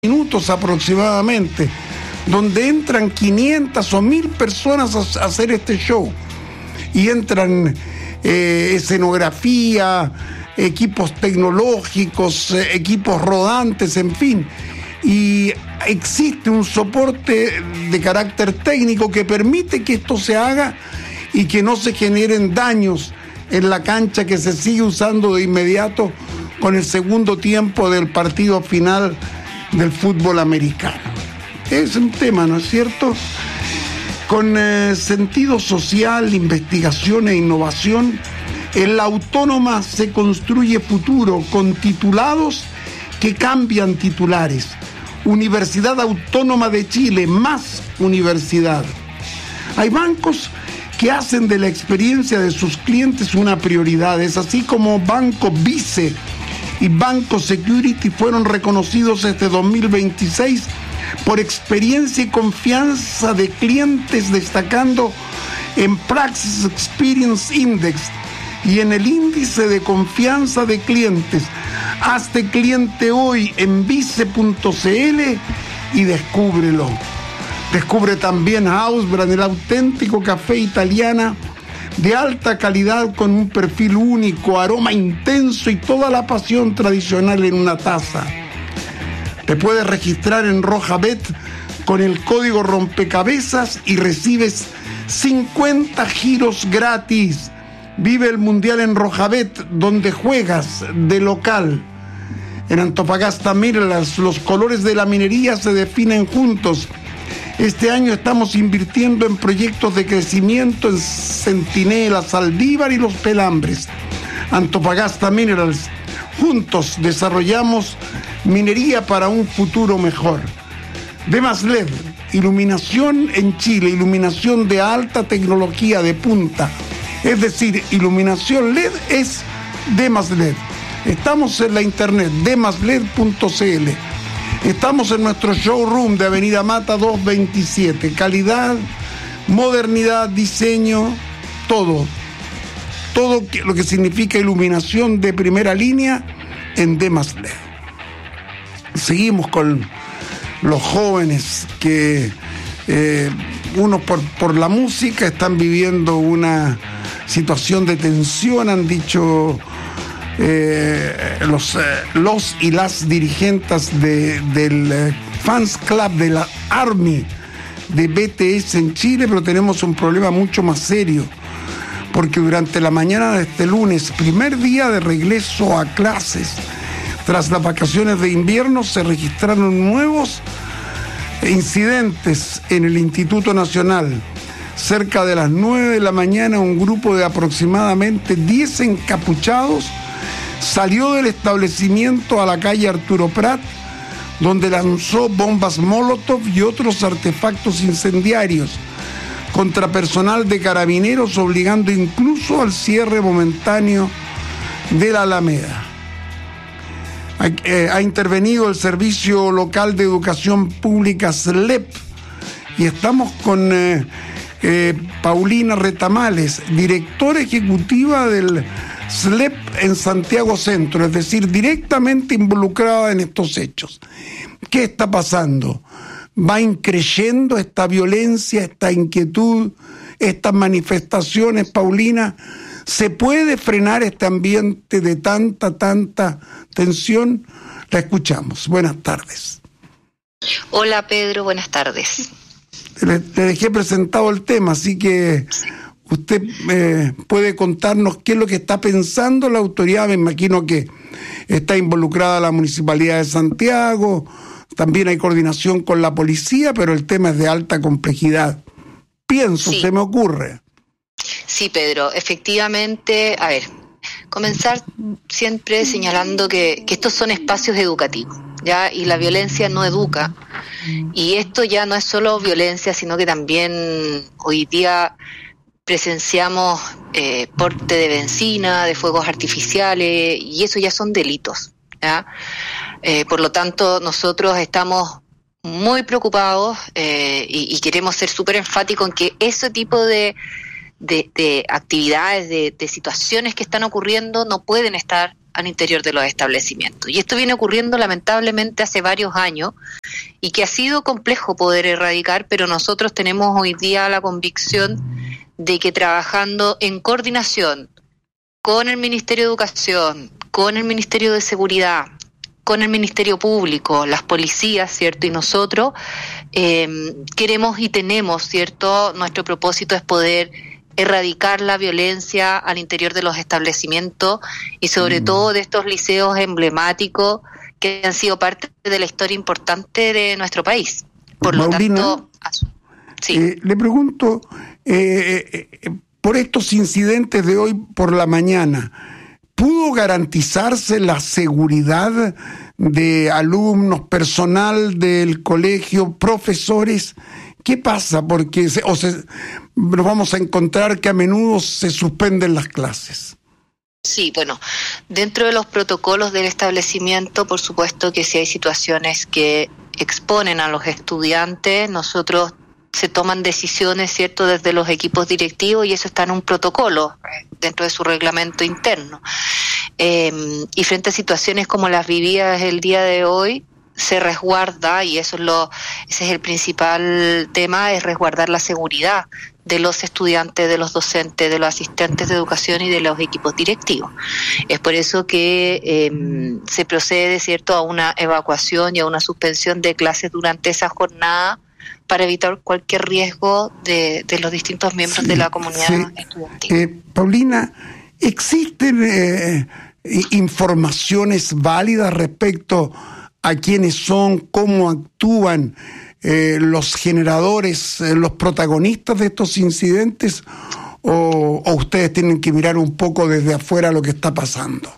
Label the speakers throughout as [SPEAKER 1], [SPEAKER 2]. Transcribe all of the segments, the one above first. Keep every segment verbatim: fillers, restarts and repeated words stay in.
[SPEAKER 1] minutos aproximadamente, donde entran quinientas o mil personas a hacer este show. Y entran eh, escenografía, equipos tecnológicos, eh, equipos rodantes, en fin. Y existe un soporte de carácter técnico que permite que esto se haga y que no se generen daños en la cancha, que se sigue usando de inmediato con el segundo tiempo del partido final del fútbol americano. Es un tema, ¿no es cierto? Con eh, sentido social, investigación e innovación, en la Autónoma se construye futuro con titulados que cambian titulares. Universidad Autónoma de Chile, más universidad. Hay bancos que hacen de la experiencia de sus clientes una prioridad. Es así como Banco Vice y Banco Security fueron reconocidos este dos mil veintiséis por experiencia y confianza de clientes, destacando en Praxis Experience Index y en el índice de confianza de clientes. Hazte cliente hoy en vice punto c l y descúbrelo. Descubre también Hausbrand, el auténtico café italiana de alta calidad con un perfil único, aroma intenso y toda la pasión tradicional en una taza. Te puedes registrar en Rojabet con el código rompecabezas y recibes cincuenta giros gratis. Vive el Mundial en Rojabet, donde juegas de local. En Antofagasta Mirrors, los colores de la minería se definen juntos. Este año estamos invirtiendo en proyectos de crecimiento en Centinela, Saldívar y Los Pelambres. Antofagasta Minerals. Juntos desarrollamos minería para un futuro mejor. Demas L E D, iluminación en Chile, iluminación de alta tecnología de punta. Es decir, iluminación L E D es Demas L E D. Estamos en la internet, demas led punto c l. Estamos en nuestro showroom de Avenida Mata doscientos veintisiete. Calidad, modernidad, diseño, todo. Todo lo que significa iluminación de primera línea en Demas L E D. Seguimos con los jóvenes que, eh, unos por, por la música, están viviendo una situación de tensión, han dicho eh, los, eh, los y las dirigentes de, del eh, Fans Club de la Army de B T S en Chile, pero tenemos un problema mucho más serio, porque durante la mañana de este lunes, primer día de regreso a clases, tras las vacaciones de invierno, se registraron nuevos incidentes en el Instituto Nacional. Cerca de las nueve de la mañana, un grupo de aproximadamente diez encapuchados salió del establecimiento a la calle Arturo Prat, donde lanzó bombas Molotov y otros artefactos incendiarios contra personal de carabineros, obligando incluso al cierre momentáneo de la Alameda. Ha, eh, ha intervenido el Servicio Local de Educación Pública S L E P y estamos con eh, eh, Paulina Retamales, directora ejecutiva del S L E P en Santiago Centro, es decir, directamente involucrada en estos hechos. ¿Qué está pasando? ¿Va increyendo esta violencia, esta inquietud, estas manifestaciones, Paulina? ¿Se puede frenar este ambiente de tanta, tanta tensión? La escuchamos. Buenas tardes.
[SPEAKER 2] Hola, Pedro, buenas tardes.
[SPEAKER 1] Le, le dejé presentado el tema, así que usted eh, puede contarnos qué es lo que está pensando la autoridad. Me imagino que está involucrada la Municipalidad de Santiago, también hay coordinación con la policía, pero el tema es de alta complejidad. Pienso, sí. Se me ocurre.
[SPEAKER 2] Sí, Pedro, efectivamente, a ver, comenzar siempre señalando que, que estos son espacios educativos, ¿ya? Y la violencia no educa, y esto ya no es solo violencia, sino que también hoy día presenciamos eh, porte de benzina, de fuegos artificiales, y eso ya son delitos, ¿ya? Eh, por lo tanto, nosotros estamos muy preocupados eh, y, y queremos ser súper enfáticos en que ese tipo de De, de actividades, de, de situaciones que están ocurriendo no pueden estar al interior de los establecimientos. Y esto viene ocurriendo lamentablemente hace varios años y que ha sido complejo poder erradicar, pero nosotros tenemos hoy día la convicción de que trabajando en coordinación con el Ministerio de Educación, con el Ministerio de Seguridad, con el Ministerio Público, las policías, ¿cierto? Y nosotros eh, queremos y tenemos, ¿cierto? Nuestro propósito es poder erradicar la violencia al interior de los establecimientos y sobre mm. todo de estos liceos emblemáticos que han sido parte de la historia importante de nuestro país. Por
[SPEAKER 1] Paulina,
[SPEAKER 2] lo tanto, sí.
[SPEAKER 1] eh, le pregunto, eh, eh, por estos incidentes de hoy por la mañana, ¿pudo garantizarse la seguridad de alumnos, personal del colegio, profesores? ¿Qué pasa? Porque se, o se, nos vamos a encontrar que a menudo se suspenden las clases.
[SPEAKER 2] Sí, bueno, dentro de los protocolos del establecimiento, por supuesto que si hay situaciones que exponen a los estudiantes, nosotros se toman decisiones, ¿cierto?, desde los equipos directivos y eso está en un protocolo dentro de su reglamento interno. Eh, y frente a situaciones como las vividas el día de hoy, se resguarda, y eso es lo, ese es el principal tema, es resguardar la seguridad de los estudiantes, de los docentes, de los asistentes de educación y de los equipos directivos. Es por eso que eh, se procede, ¿cierto?, a una evacuación y a una suspensión de clases durante esa jornada para evitar cualquier riesgo de, de los distintos miembros sí, de la comunidad sí. estudiantil.
[SPEAKER 1] Eh, Paulina, ¿existen eh, informaciones válidas respecto a quiénes son, cómo actúan eh, los generadores, eh, los protagonistas de estos incidentes, o, o ustedes tienen que mirar un poco desde afuera lo que está pasando?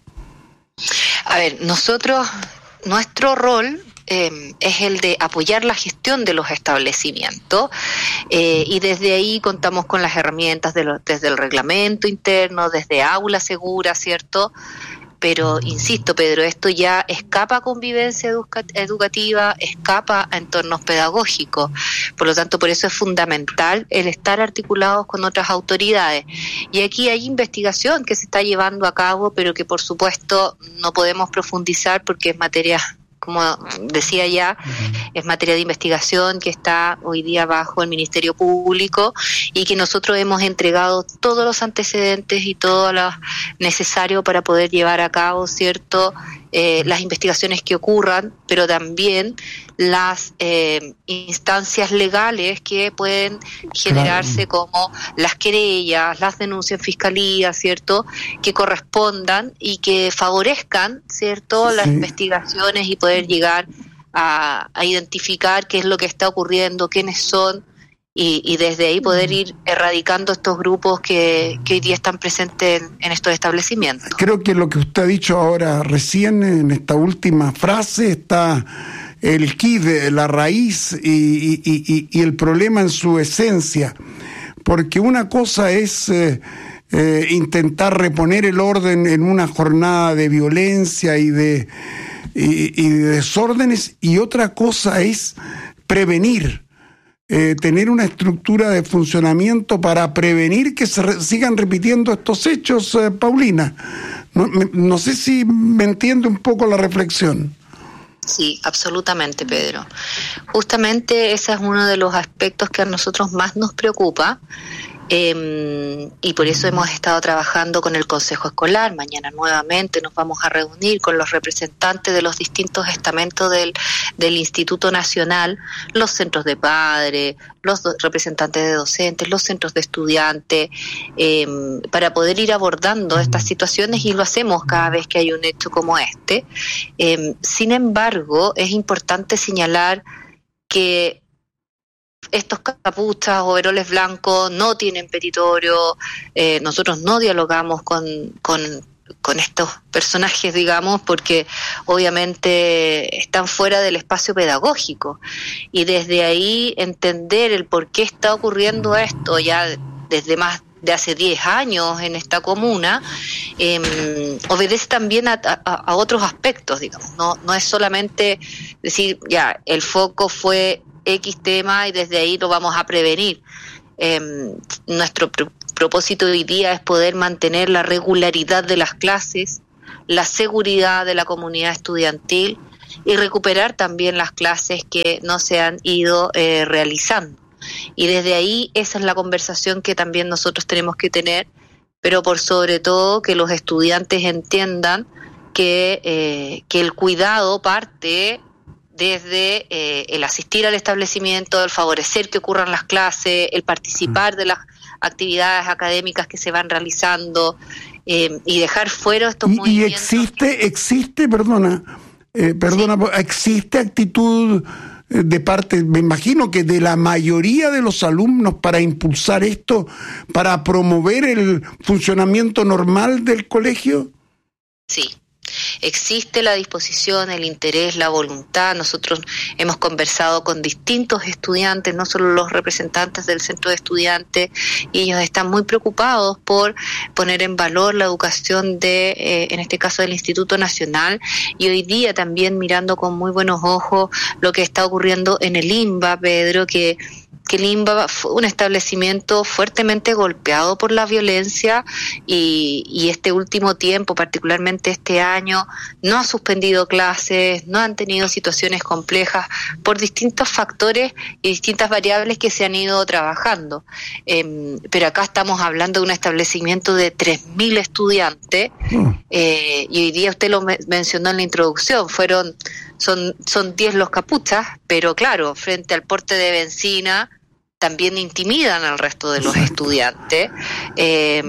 [SPEAKER 2] A ver, nosotros, nuestro rol eh, es el de apoyar la gestión de los establecimientos eh, y desde ahí contamos con las herramientas de lo, desde el reglamento interno, desde aula segura, ¿cierto?, pero insisto, Pedro, esto ya escapa a convivencia educa- educativa, escapa a entornos pedagógicos. Por lo tanto, por eso es fundamental el estar articulados con otras autoridades. Y aquí hay investigación que se está llevando a cabo, pero que por supuesto no podemos profundizar porque es materia, como decía ya, es materia de investigación que está hoy día bajo el Ministerio Público y que nosotros hemos entregado todos los antecedentes y todo lo necesario para poder llevar a cabo, ¿cierto?, eh, las investigaciones que ocurran, pero también las eh, instancias legales que pueden generarse, claro, como las querellas, las denuncias en fiscalía, ¿cierto?, que correspondan y que favorezcan, ¿cierto?, las sí. investigaciones y poder llegar a, a identificar qué es lo que está ocurriendo, quiénes son, y, y desde ahí poder ir erradicando estos grupos que, que hoy día están presentes en, en estos establecimientos.
[SPEAKER 1] Creo que lo que usted ha dicho ahora recién en esta última frase está el quid, la raíz y, y, y, y el problema en su esencia, porque una cosa es eh, eh, intentar reponer el orden en una jornada de violencia y de, y, y de desórdenes, y otra cosa es prevenir. Eh, tener una estructura de funcionamiento para prevenir que se re- sigan repitiendo estos hechos, eh, Paulina. No, me, no sé si me entiende un poco la reflexión.
[SPEAKER 2] Sí, absolutamente, Pedro. Justamente ese es uno de los aspectos que a nosotros más nos preocupa. Eh, y por eso hemos estado trabajando con el Consejo Escolar. Mañana nuevamente nos vamos a reunir con los representantes de los distintos estamentos del, del Instituto Nacional, los centros de padres, los do- representantes de docentes, los centros de estudiantes, eh, para poder ir abordando estas situaciones, y lo hacemos cada vez que hay un hecho como este. Eh, sin embargo, es importante señalar que estos capuchas o overoles blancos no tienen petitorio, eh, nosotros no dialogamos con, con, con estos personajes, digamos, porque obviamente están fuera del espacio pedagógico, y desde ahí entender el por qué está ocurriendo esto ya desde más de hace diez años en esta comuna, eh, obedece también a, a, a otros aspectos, digamos, no, no es solamente decir, ya, el foco fue X tema y desde ahí lo vamos a prevenir. Eh, nuestro pr- propósito hoy día es poder mantener la regularidad de las clases, la seguridad de la comunidad estudiantil y recuperar también las clases que no se han ido eh, realizando. Y desde ahí esa es la conversación que también nosotros tenemos que tener, pero por sobre todo que los estudiantes entiendan que, eh, que el cuidado parte desde eh, el asistir al establecimiento, el favorecer que ocurran las clases, el participar de las actividades académicas que se van realizando eh, y dejar fuera estos
[SPEAKER 1] y,
[SPEAKER 2] movimientos.
[SPEAKER 1] Y existe, existe, perdona, eh, perdona, sí. existe actitud de parte, me imagino que de la mayoría de los alumnos para impulsar esto, para promover el funcionamiento normal del colegio.
[SPEAKER 2] Sí. Existe la disposición, el interés, la voluntad. Nosotros hemos conversado con distintos estudiantes, no solo los representantes del centro de estudiantes, y ellos están muy preocupados por poner en valor la educación de, eh, en este caso, del Instituto Nacional, y hoy día también mirando con muy buenos ojos lo que está ocurriendo en el INBA, Pedro, que que el INBA fue un establecimiento fuertemente golpeado por la violencia y, y este último tiempo, particularmente este año, no ha suspendido clases, no han tenido situaciones complejas por distintos factores y distintas variables que se han ido trabajando. Eh, pero acá estamos hablando de un establecimiento de tres mil estudiantes eh, y hoy día usted lo me- mencionó en la introducción, fueron son son diez los capuchas, pero claro, frente al porte de benzina también intimidan al resto de los estudiantes, eh,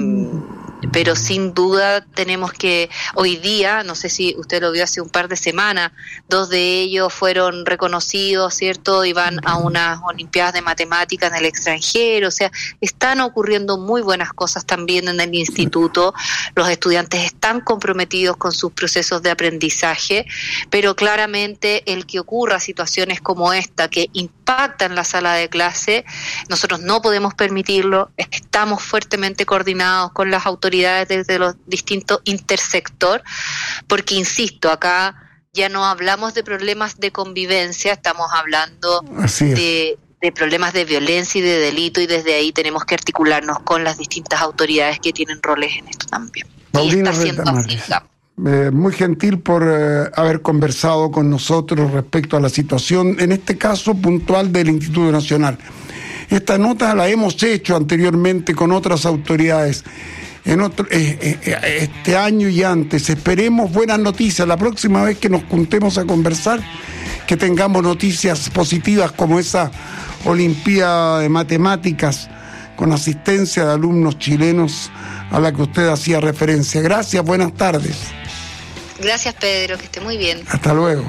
[SPEAKER 2] pero sin duda tenemos que, hoy día, no sé si usted lo vio hace un par de semanas, dos de ellos fueron reconocidos, ¿cierto? Y van a unas olimpiadas de matemáticas en el extranjero, o sea, están ocurriendo muy buenas cosas también en el instituto, los estudiantes están comprometidos con sus procesos de aprendizaje, pero claramente el que ocurra situaciones como esta, que impactan la sala de clase, nosotros no podemos permitirlo, estamos fuertemente coordinados con las autoridades desde los distintos intersector, porque insisto, acá ya no hablamos de problemas de convivencia, estamos hablando de, de problemas de violencia y de delito, y desde ahí tenemos que articularnos con las distintas autoridades que tienen roles en esto también.
[SPEAKER 1] Paulina
[SPEAKER 2] y está siendo así,
[SPEAKER 1] eh, muy gentil por eh, haber conversado con nosotros respecto a la situación, en este caso puntual del Instituto Nacional. Esta nota la hemos hecho anteriormente con otras autoridades. En otro, eh, eh, este año y antes. Esperemos buenas noticias. La próxima vez que nos juntemos a conversar, que tengamos noticias positivas como esa Olimpiada de Matemáticas con asistencia de alumnos chilenos a la que usted hacía referencia. Gracias, buenas tardes.
[SPEAKER 2] Gracias, Pedro, que esté muy bien.
[SPEAKER 1] Hasta luego.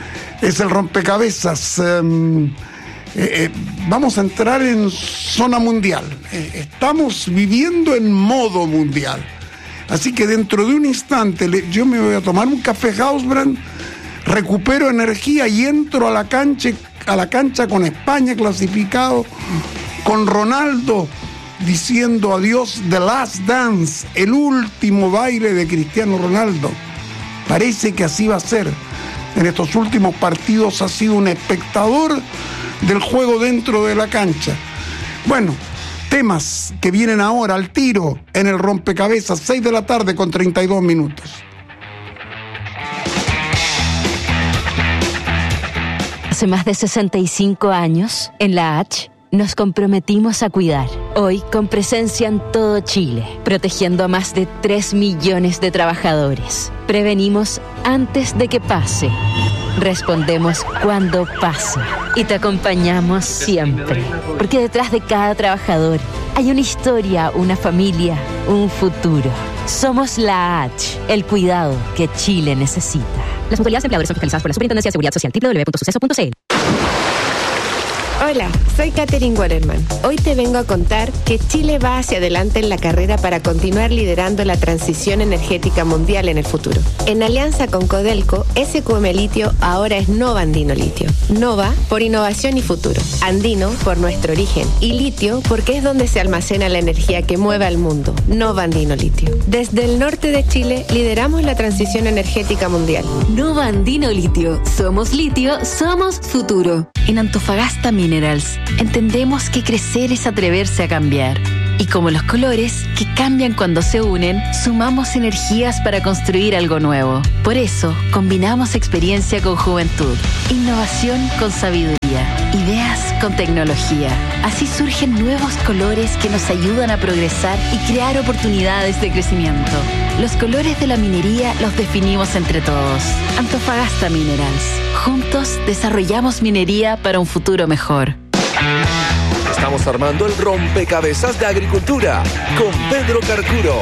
[SPEAKER 1] Es el rompecabezas. Um, Eh, eh, vamos a entrar en zona mundial. Eh, estamos viviendo en modo mundial. Así que dentro de un instante le, yo me voy a tomar un café Hausbrand, recupero energía y entro a la cancha, a la cancha con España clasificado, con Ronaldo diciendo adiós, The Last Dance, el último baile de Cristiano Ronaldo. Parece que así va a ser. En estos últimos partidos ha sido un espectador del juego dentro de la cancha. Bueno, temas que vienen ahora al tiro en el rompecabezas, seis de la tarde con treinta y dos minutos.
[SPEAKER 3] Hace más de sesenta y cinco años, en la H, nos comprometimos a cuidar. Hoy, con presencia en todo Chile, protegiendo a más de tres millones de trabajadores. Prevenimos antes de que pase. Respondemos cuando pase. Y te acompañamos siempre. Porque detrás de cada trabajador hay una historia, una familia, un futuro. Somos la H, el cuidado que Chile necesita. Las mutualidades empleadores son fiscalizadas por la Superintendencia de Seguridad Social, doble u doble u doble u punto suceso punto c l.
[SPEAKER 4] Hola, soy Katherine Waterman. Hoy te vengo a contar que Chile va hacia adelante en la carrera para continuar liderando la transición energética mundial en el futuro. En alianza con Codelco, S Q M Litio ahora es Nova Andino Litio. Nova por innovación y futuro. Andino por nuestro origen. Y litio porque es donde se almacena la energía que mueve al mundo. Nova Andino Litio. Desde el norte de Chile lideramos la transición energética mundial.
[SPEAKER 3] Nova Andino Litio. Somos litio, somos futuro. En Antofagasta Minerals, entendemos que crecer es atreverse a cambiar. Y como los colores, que cambian cuando se unen, sumamos energías para construir algo nuevo. Por eso, combinamos experiencia con juventud, innovación con sabiduría, ideas con tecnología. Así surgen nuevos colores que nos ayudan a progresar y crear oportunidades de crecimiento. Los colores de la minería los definimos entre todos. Antofagasta Minerals. Juntos desarrollamos minería para un futuro mejor.
[SPEAKER 5] Estamos armando el rompecabezas de agricultura con Pedro Carcuro.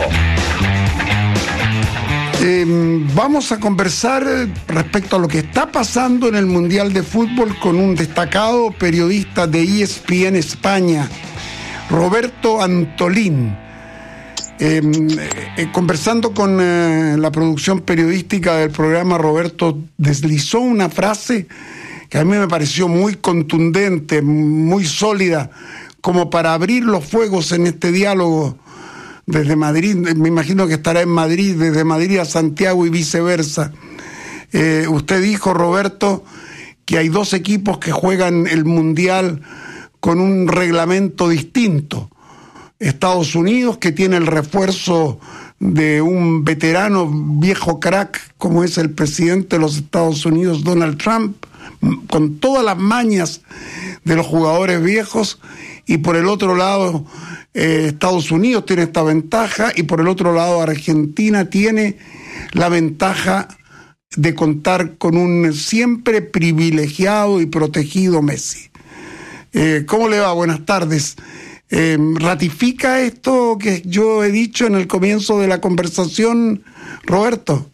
[SPEAKER 1] Eh, vamos a conversar respecto a lo que está pasando en el Mundial de Fútbol con un destacado periodista de E S P N España, Roberto Antolín. Eh, eh, conversando con eh, la producción periodística del programa, Roberto deslizó una frase que a mí me pareció muy contundente, muy sólida, como para abrir los fuegos en este diálogo desde Madrid. Me imagino que estará en Madrid, desde Madrid a Santiago y viceversa. Eh, usted dijo, Roberto, que hay dos equipos que juegan el Mundial con un reglamento distinto. Estados Unidos, que tiene el refuerzo de un veterano viejo crack como es el presidente de los Estados Unidos, Donald Trump, con todas las mañas de los jugadores viejos, y por el otro lado eh, Estados Unidos tiene esta ventaja, y por el otro lado Argentina tiene la ventaja de contar con un siempre privilegiado y protegido Messi. Eh, ¿Cómo le va? Buenas tardes. Eh, ¿Ratifica esto que yo he dicho en el comienzo de la conversación, Roberto?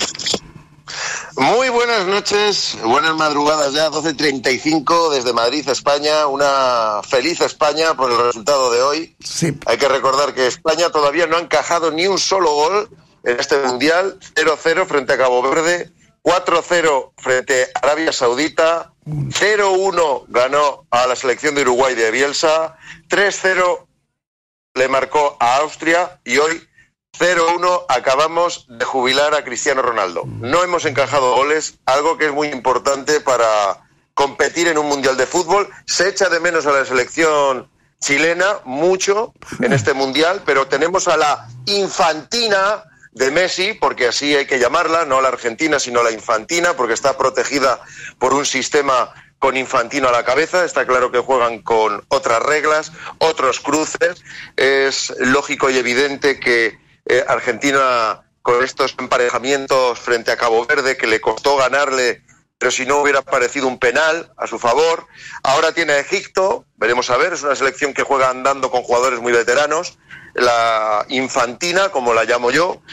[SPEAKER 6] Muy buenas noches, buenas madrugadas ya, doce treinta y cinco desde Madrid, España. Una feliz España por el resultado de hoy.
[SPEAKER 1] Sí.
[SPEAKER 6] Hay que recordar que España todavía no ha encajado ni un solo gol en este Mundial. cero cero frente a Cabo Verde, cuatro cero frente a Arabia Saudita, cero uno ganó a la selección de Uruguay de Bielsa, tres cero le marcó a Austria, y hoy cero uno acabamos de jubilar a Cristiano Ronaldo. No hemos encajado goles, algo que es muy importante para competir en un Mundial de Fútbol. Se echa de menos a la selección chilena mucho en este Mundial, pero tenemos a la infantina de Messi, porque así hay que llamarla, no la argentina, sino la infantina, porque está protegida por un sistema con Infantino a la cabeza. Está claro que juegan con otras reglas, otros cruces. Es lógico y evidente que eh, Argentina, con estos emparejamientos frente a Cabo Verde, que le costó ganarle, pero si no hubiera parecido un penal a su favor. Ahora tiene a Egipto, veremos a ver, es una selección que juega andando con jugadores muy veteranos, la infantina, como la llamo yo,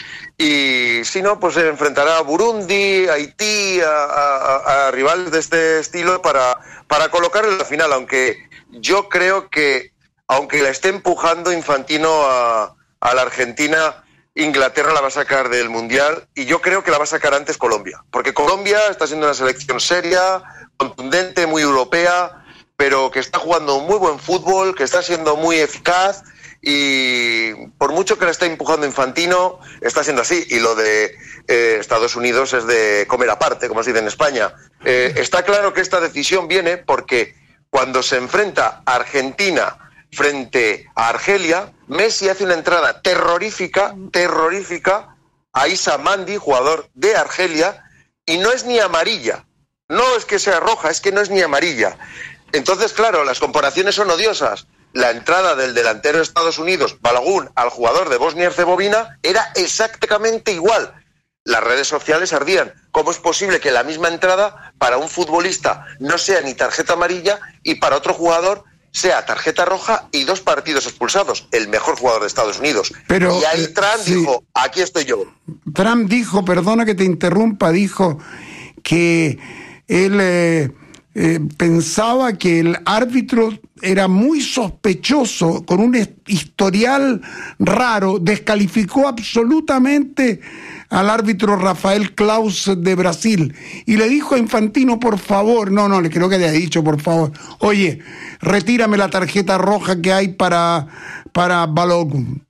[SPEAKER 6] y si no, pues se enfrentará a Burundi, a Haití, a, a, a rivales de este estilo para, para colocar en la final, aunque yo creo que, aunque la esté empujando Infantino a, a la Argentina, Inglaterra la va a sacar del Mundial, y yo creo que la va a sacar antes Colombia, porque Colombia está siendo una selección seria, contundente, muy europea, pero que está jugando un muy buen fútbol, que está siendo muy eficaz, y por mucho que la esté empujando Infantino, está siendo así. Y lo de eh, Estados Unidos es de comer aparte, como se dice en España. Eh, está claro que esta decisión viene porque cuando se enfrenta a Argentina frente a Argelia, Messi hace una entrada terrorífica, terrorífica a Issa Mandi, jugador de Argelia, y no es ni amarilla. No es que sea roja, es que no es ni amarilla. Entonces, claro, las comparaciones son odiosas. La entrada del delantero de Estados Unidos, Balogun, al jugador de Bosnia y Herzegovina era exactamente igual. Las redes sociales ardían. ¿Cómo es posible que la misma entrada para un futbolista no sea ni tarjeta amarilla y para otro jugador sea tarjeta roja y dos partidos expulsados? El mejor jugador de Estados Unidos.
[SPEAKER 1] Pero,
[SPEAKER 6] y ahí Trump
[SPEAKER 1] sí.
[SPEAKER 6] dijo, aquí estoy yo.
[SPEAKER 1] Trump dijo, perdona que te interrumpa, dijo que él eh, eh, pensaba que el árbitro era muy sospechoso, con un historial raro, descalificó absolutamente al árbitro Rafael Claus de Brasil, y le dijo a Infantino, por favor, no, no, le creo que le ha dicho, por favor, oye, retírame la tarjeta roja que hay para, para Balogun.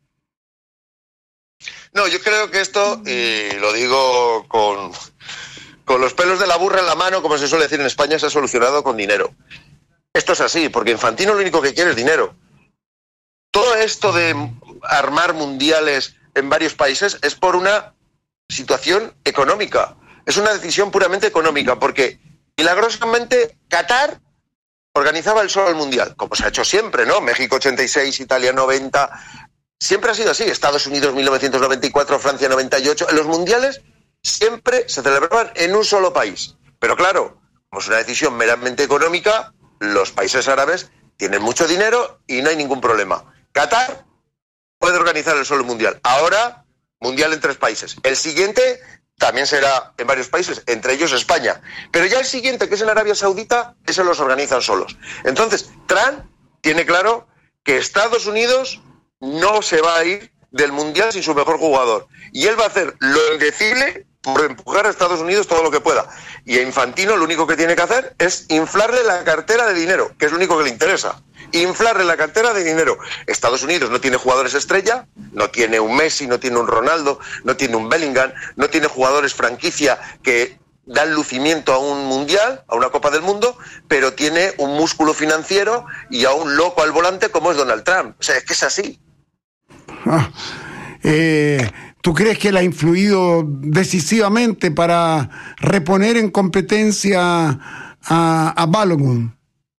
[SPEAKER 6] No, yo creo que esto, y lo digo con, con los pelos de la burra en la mano, como se suele decir en España, se ha solucionado con dinero. Esto es así, porque Infantino lo único que quiere es dinero. todo esto de armar mundiales en varios países es por una situación económica. Es una decisión puramente económica, porque milagrosamente Qatar organizaba el solo el mundial, como se ha hecho siempre, ¿no? México ochenta y seis, Italia noventa, siempre ha sido así. Estados Unidos mil novecientos noventa y cuatro, Francia noventa y ocho. En los mundiales siempre se celebraban en un solo país. Pero claro, como es una decisión meramente económica, los países árabes tienen mucho dinero y no hay ningún problema. Qatar puede organizar el solo mundial. Ahora, mundial en tres países. El siguiente también será en varios países, entre ellos España. Pero ya el siguiente, que es en Arabia Saudita, ese los organizan solos. Entonces, Trump tiene claro que Estados Unidos no se va a ir del mundial sin su mejor jugador. Y él va a hacer lo indecible por empujar a Estados Unidos todo lo que pueda. Y a Infantino lo único que tiene que hacer es inflarle la cartera de dinero, que es lo único que le interesa. Inflarle la cartera de dinero. Estados Unidos no tiene jugadores estrella, no tiene un Messi, no tiene un Ronaldo, no tiene un Bellingham, no tiene jugadores franquicia que dan lucimiento a un mundial, a una Copa del Mundo, pero tiene un músculo financiero y a un loco al volante como es Donald Trump. O sea, es que es así.
[SPEAKER 1] Ah, eh, ¿Tú crees que él ha influido decisivamente para reponer en competencia a, a Balogun?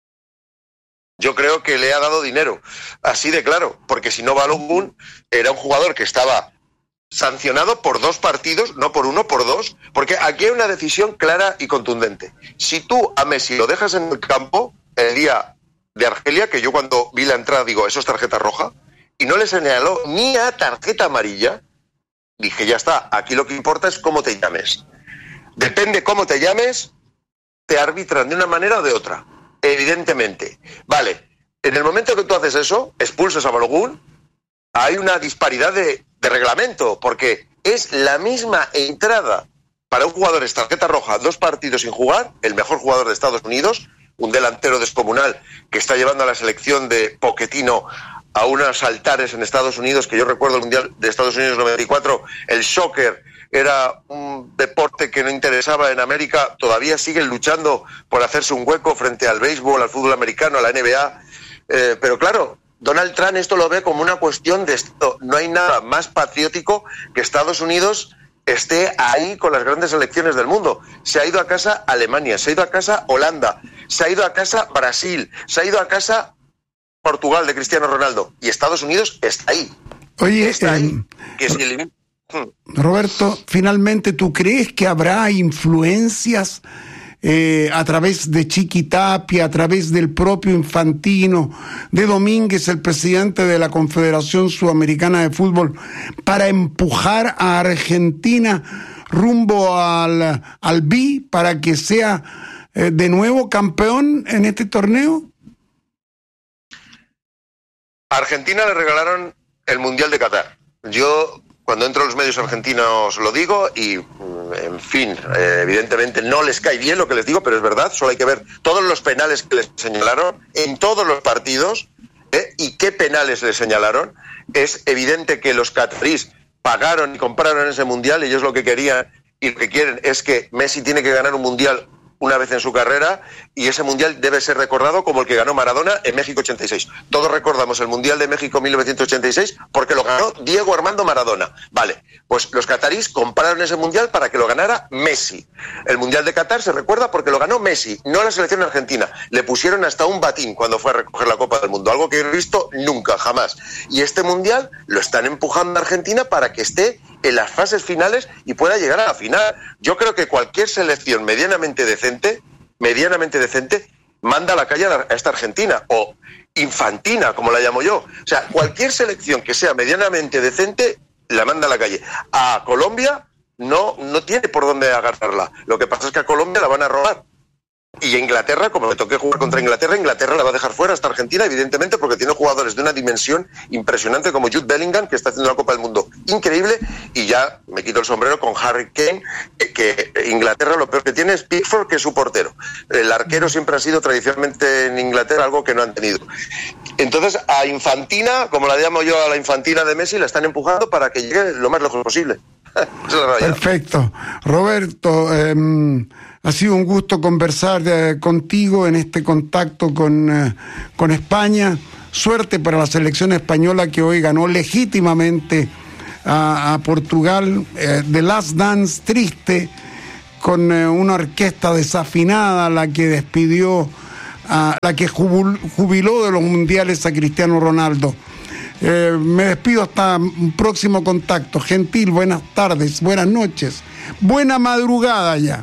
[SPEAKER 6] Yo creo que le ha dado dinero, así de claro, porque si no, Balogun era un jugador que estaba sancionado por dos partidos, no por uno, por dos, porque aquí hay una decisión clara y contundente. Si tú a Messi lo dejas en el campo el día de Argelia, que yo cuando vi la entrada digo, eso es tarjeta roja, y no le señaló ni a tarjeta amarilla, dije, ya está, aquí lo que importa es cómo te llames. Depende cómo te llames, te arbitran de una manera o de otra. Evidentemente. Vale, en el momento que tú haces eso, expulsas a Balogun, hay una disparidad de, de reglamento, porque es la misma entrada para un jugador es tarjeta roja, dos partidos sin jugar, el mejor jugador de Estados Unidos, un delantero descomunal que está llevando a la selección de Pochettino a unos altares en Estados Unidos, que yo recuerdo el Mundial de Estados Unidos noventa y cuatro, el soccer era un deporte que no interesaba en América, todavía siguen luchando por hacerse un hueco frente al béisbol, al fútbol americano, a la N B A, eh, pero claro, Donald Trump esto lo ve como una cuestión de esto. No hay nada más patriótico que Estados Unidos esté ahí con las grandes selecciones del mundo. Se ha ido a casa Alemania, se ha ido a casa Holanda, se ha ido a casa Brasil, se ha ido a casa Portugal de Cristiano Ronaldo, y Estados Unidos está ahí.
[SPEAKER 1] Oye,
[SPEAKER 6] está ahí,
[SPEAKER 1] eh,
[SPEAKER 6] que si el...
[SPEAKER 1] Roberto, finalmente, ¿tú crees que habrá influencias eh, a través de Chiqui Tapia, a través del propio Infantino, de Domínguez, el presidente de la Confederación Sudamericana de Fútbol, para empujar a Argentina rumbo al, al B I para que sea eh, de nuevo campeón en este torneo?
[SPEAKER 6] A Argentina le regalaron el Mundial de Qatar. Yo, cuando entro a los medios argentinos, lo digo y, en fin, eh, evidentemente no les cae bien lo que les digo, pero es verdad, solo hay que ver todos los penales que les señalaron en todos los partidos ¿eh? y qué penales les señalaron. Es evidente que los cataríes pagaron y compraron ese Mundial, ellos lo que querían y lo que quieren es que Messi tiene que ganar un Mundial una vez en su carrera, y ese Mundial debe ser recordado como el que ganó Maradona en México ochenta y seis. Todos recordamos el Mundial de México mil novecientos ochenta y seis porque lo ganó Diego Armando Maradona. Vale, pues los cataríes compraron ese Mundial para que lo ganara Messi. El Mundial de Qatar se recuerda porque lo ganó Messi, no la selección argentina. Le pusieron hasta un batín cuando fue a recoger la Copa del Mundo, algo que he visto nunca, jamás. Y este Mundial lo están empujando a Argentina para que esté en las fases finales y pueda llegar a la final. Yo creo que cualquier selección medianamente decente, medianamente decente, manda a la calle a esta Argentina, o infantina, como la llamo yo. O sea, cualquier selección que sea medianamente decente, la manda a la calle. A Colombia no, no tiene por dónde agarrarla. Lo que pasa es que a Colombia la van a robar. Y a Inglaterra, como me toqué jugar contra Inglaterra, Inglaterra la va a dejar fuera hasta Argentina, evidentemente, porque tiene jugadores de una dimensión impresionante como Jude Bellingham, que está haciendo la Copa del Mundo increíble, y ya me quito el sombrero con Harry Kane, que Inglaterra lo peor que tiene es Pickford, que es su portero. El arquero siempre ha sido tradicionalmente en Inglaterra algo que no han tenido. Entonces, a Infantina, como la llamo yo a la Infantina de Messi, la están empujando para que llegue lo más lejos posible.
[SPEAKER 1] Perfecto. Roberto, eh, Ha sido un gusto conversar eh, contigo en este contacto con, eh, con España. Suerte para la selección española que hoy ganó legítimamente a, a Portugal. Eh, The Last Dance triste, con eh, una orquesta desafinada, la que despidió, a, la que jubil, jubiló de los mundiales a Cristiano Ronaldo. Eh, me despido hasta un próximo contacto. Gentil, buenas tardes, buenas noches, buena madrugada ya.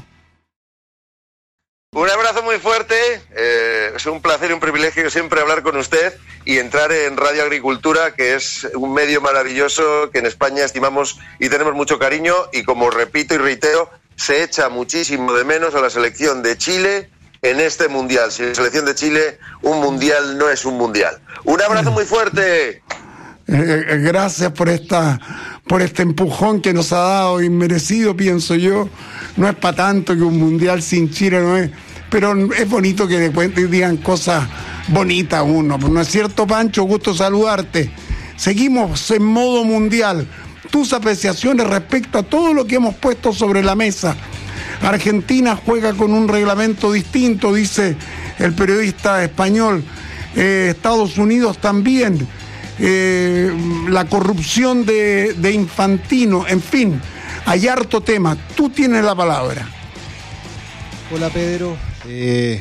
[SPEAKER 6] Un abrazo muy fuerte, eh, es un placer y un privilegio siempre hablar con usted y entrar en Radio Agricultura, que es un medio maravilloso que en España estimamos y tenemos mucho cariño, y como repito y reitero, se echa muchísimo de menos a la selección de Chile en este mundial. Sin la selección de Chile, un mundial no es un mundial. Un abrazo muy fuerte.
[SPEAKER 1] Eh, gracias por esta, por este empujón que nos ha dado, inmerecido, pienso yo. No es para tanto que un mundial sin Chile no es, pero es bonito que después digan cosas bonitas uno. ¿No es cierto, Pancho? Gusto saludarte. Seguimos en modo mundial. Tus apreciaciones respecto a todo lo que hemos puesto sobre la mesa. Argentina juega con un reglamento distinto, dice el periodista español. Eh, Estados Unidos también. Eh, la corrupción de, de Infantino, en fin. Hay harto tema. Tú tienes la palabra.
[SPEAKER 7] Hola, Pedro. Eh,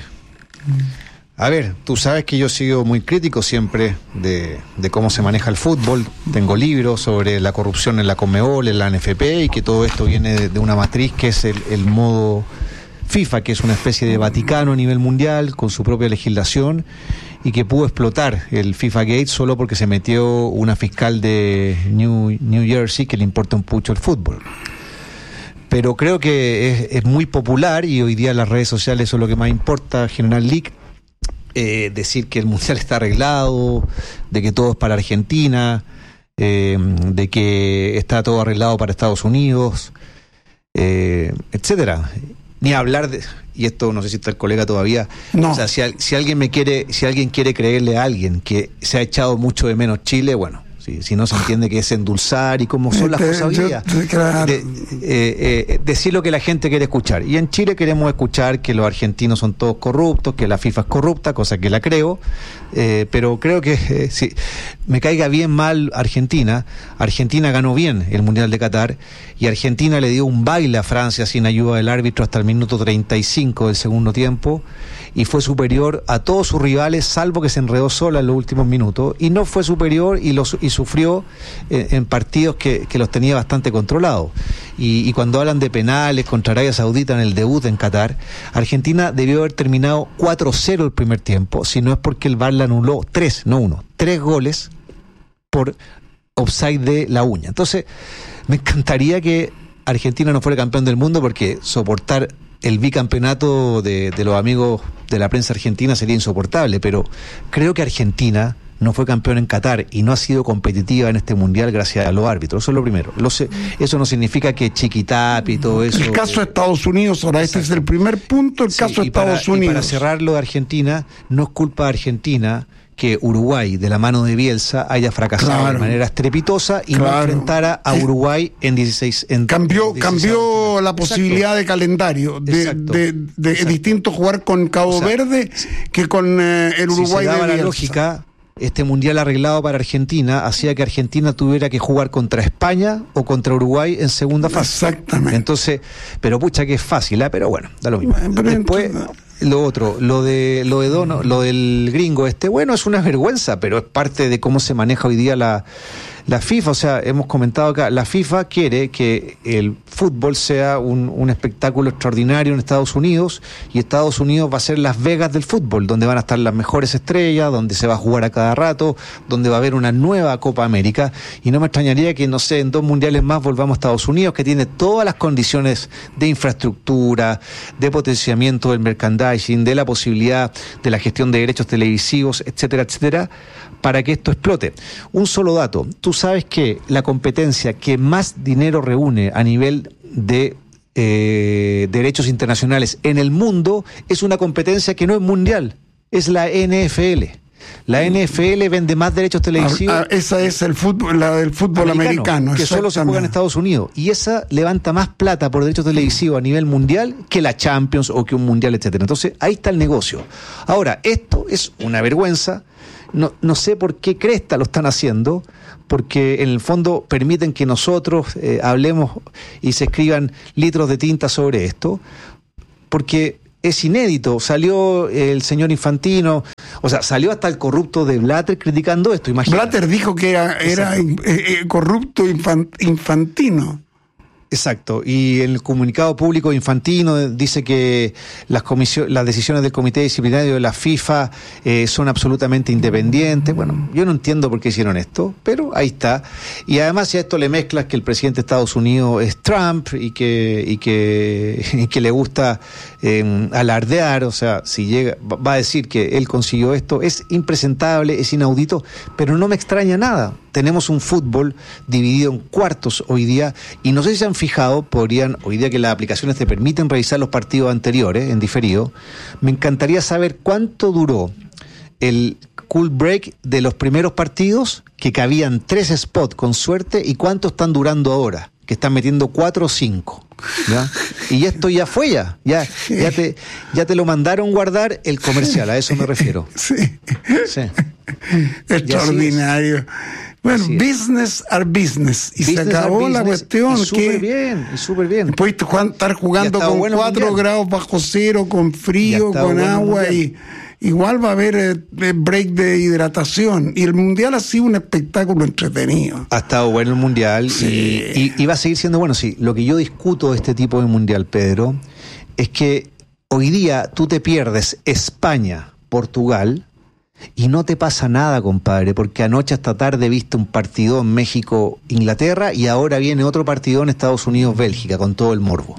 [SPEAKER 7] a ver, tú sabes que yo sigo muy crítico siempre de, de cómo se maneja el fútbol. Tengo libros sobre la corrupción en la Conmebol, en la N F P, y que todo esto viene de, de una matriz que es el, el modo FIFA, que es una especie de Vaticano a nivel mundial, con su propia legislación, y que pudo explotar el FIFA Gate solo porque se metió una fiscal de New, New Jersey que le importa un pucho el fútbol. Pero creo que es, es muy popular, y hoy día las redes sociales son lo que más importa, General League, eh, decir que el mundial está arreglado, de que todo es para Argentina, eh, de que está todo arreglado para Estados Unidos, eh, etcétera. Ni hablar de, y esto no sé si está el colega todavía, no. O sea, si, si alguien me quiere, si alguien quiere creerle a alguien que se ha echado mucho de menos Chile, bueno, si, si no se entiende que es endulzar y cómo son las cosas hoy día, claro. de, eh, eh, decir lo que la gente quiere escuchar. Y en Chile queremos escuchar que los argentinos son todos corruptos, que la FIFA es corrupta, cosa que la creo, eh, pero creo que eh, si me caiga bien mal Argentina, Argentina ganó bien el Mundial de Qatar, y Argentina le dio un baile a Francia sin ayuda del árbitro hasta el minuto treinta y cinco del segundo tiempo, y fue superior a todos sus rivales, salvo que se enredó sola en los últimos minutos, y no fue superior y, los, y sufrió eh, en partidos que, que los tenía bastante controlados. Y, y cuando hablan de penales contra Arabia Saudita en el debut en Qatar, Argentina debió haber terminado cuatro cero el primer tiempo, si no es porque el V A R le anuló tres, no uno, tres goles por offside de la uña. Entonces, me encantaría que Argentina no fuera campeón del mundo, porque soportar el bicampeonato de, de los amigos de la prensa argentina sería insoportable, pero creo que Argentina no fue campeón en Qatar y no ha sido competitiva en este mundial gracias a los árbitros. Eso es lo primero. Lo sé, eso no significa que Chiquitap y todo eso.
[SPEAKER 1] El caso de Estados Unidos, ahora este es el primer punto, el sí, caso de Estados
[SPEAKER 7] para,
[SPEAKER 1] Unidos.
[SPEAKER 7] Y para cerrar lo de Argentina, no es culpa de Argentina que Uruguay, de la mano de Bielsa, haya fracasado claro. de manera estrepitosa y claro. no enfrentara a Uruguay en dieciséis. En cambió
[SPEAKER 1] dieciséis cambió la posibilidad Exacto. de calendario, de, de, de, de distinto jugar con Cabo o sea, Verde que con eh, el Uruguay
[SPEAKER 7] si se daba
[SPEAKER 1] de Bielsa.
[SPEAKER 7] La lógica, este mundial arreglado para Argentina hacía que Argentina tuviera que jugar contra España o contra Uruguay en segunda fase.
[SPEAKER 1] Exactamente.
[SPEAKER 7] Entonces, pero pucha que es fácil, ¿eh? Pero bueno, da lo mismo.
[SPEAKER 1] Pero
[SPEAKER 7] Después,
[SPEAKER 1] entonces...
[SPEAKER 7] lo otro, lo de lo de Dono, lo del gringo este, bueno, es una vergüenza, pero es parte de cómo se maneja hoy día la La FIFA, o sea, hemos comentado acá, la FIFA quiere que el fútbol sea un, un espectáculo extraordinario en Estados Unidos, y Estados Unidos va a ser Las Vegas del fútbol, donde van a estar las mejores estrellas, donde se va a jugar a cada rato, donde va a haber una nueva Copa América, y no me extrañaría que, no sé, en dos mundiales más volvamos a Estados Unidos, que tiene todas las condiciones de infraestructura, de potenciamiento del merchandising, de la posibilidad de la gestión de derechos televisivos, etcétera, etcétera, para que esto explote. Un solo dato, tú sabes que la competencia que más dinero reúne a nivel de eh, derechos internacionales en el mundo es una competencia que no es mundial, es la N F L. La N F L vende más derechos televisivos.
[SPEAKER 1] Ah, ah, esa es el fútbol, la del fútbol americano, americano
[SPEAKER 7] que solo se juega en Estados Unidos. Y esa levanta más plata por derechos televisivos a nivel mundial que la Champions o que un mundial, etcétera. Entonces, ahí está el negocio. Ahora, esto es una vergüenza. No, no sé por qué cresta lo están haciendo, porque en el fondo permiten que nosotros eh, hablemos y se escriban litros de tinta sobre esto, porque es inédito. Salió el señor Infantino, o sea, salió hasta el corrupto de Blatter criticando esto, imagínate.
[SPEAKER 1] Blatter dijo que era, era eh, eh, corrupto infan, infantino.
[SPEAKER 7] Exacto, y el comunicado público de Infantino dice que las comisiones, las decisiones del Comité Disciplinario de la FIFA eh, son absolutamente independientes. Bueno, yo no entiendo por qué hicieron esto, pero ahí está. Y además, si a esto le mezclas que el presidente de Estados Unidos es Trump y que y que, y que le gusta eh, alardear, o sea, si llega, va a decir que él consiguió esto, es impresentable, es inaudito, pero no me extraña nada. Tenemos un fútbol dividido en cuartos hoy día, y no sé si se han fijado, podrían, hoy día que las aplicaciones te permiten revisar los partidos anteriores en diferido, me encantaría saber cuánto duró el cool break de los primeros partidos, que cabían tres spots con suerte, y cuánto están durando ahora, que están metiendo cuatro o cinco. ¿Ya? Y esto ya fue ya, ya, ya te, ya te lo mandaron guardar el comercial, a eso me refiero.
[SPEAKER 1] Sí.
[SPEAKER 7] Sí.
[SPEAKER 1] Extraordinario. Bueno, business are business. Y business se acabó la cuestión.
[SPEAKER 7] Y súper bien, y súper bien.
[SPEAKER 1] Puedes estar jugando con bueno cuatro grados bajo cero, con frío, con bueno agua, y igual va a haber eh, break de hidratación. Y el mundial ha sido un espectáculo entretenido.
[SPEAKER 7] Ha estado bueno el mundial,
[SPEAKER 1] sí.
[SPEAKER 7] y, y, y va a seguir siendo bueno. Sí, lo que yo discuto de este tipo de mundial, Pedro, es que hoy día tú te pierdes España, Portugal, y no te pasa nada, compadre, porque anoche hasta tarde viste un partido en México-Inglaterra y ahora viene otro partido en Estados Unidos-Bélgica con todo el morbo.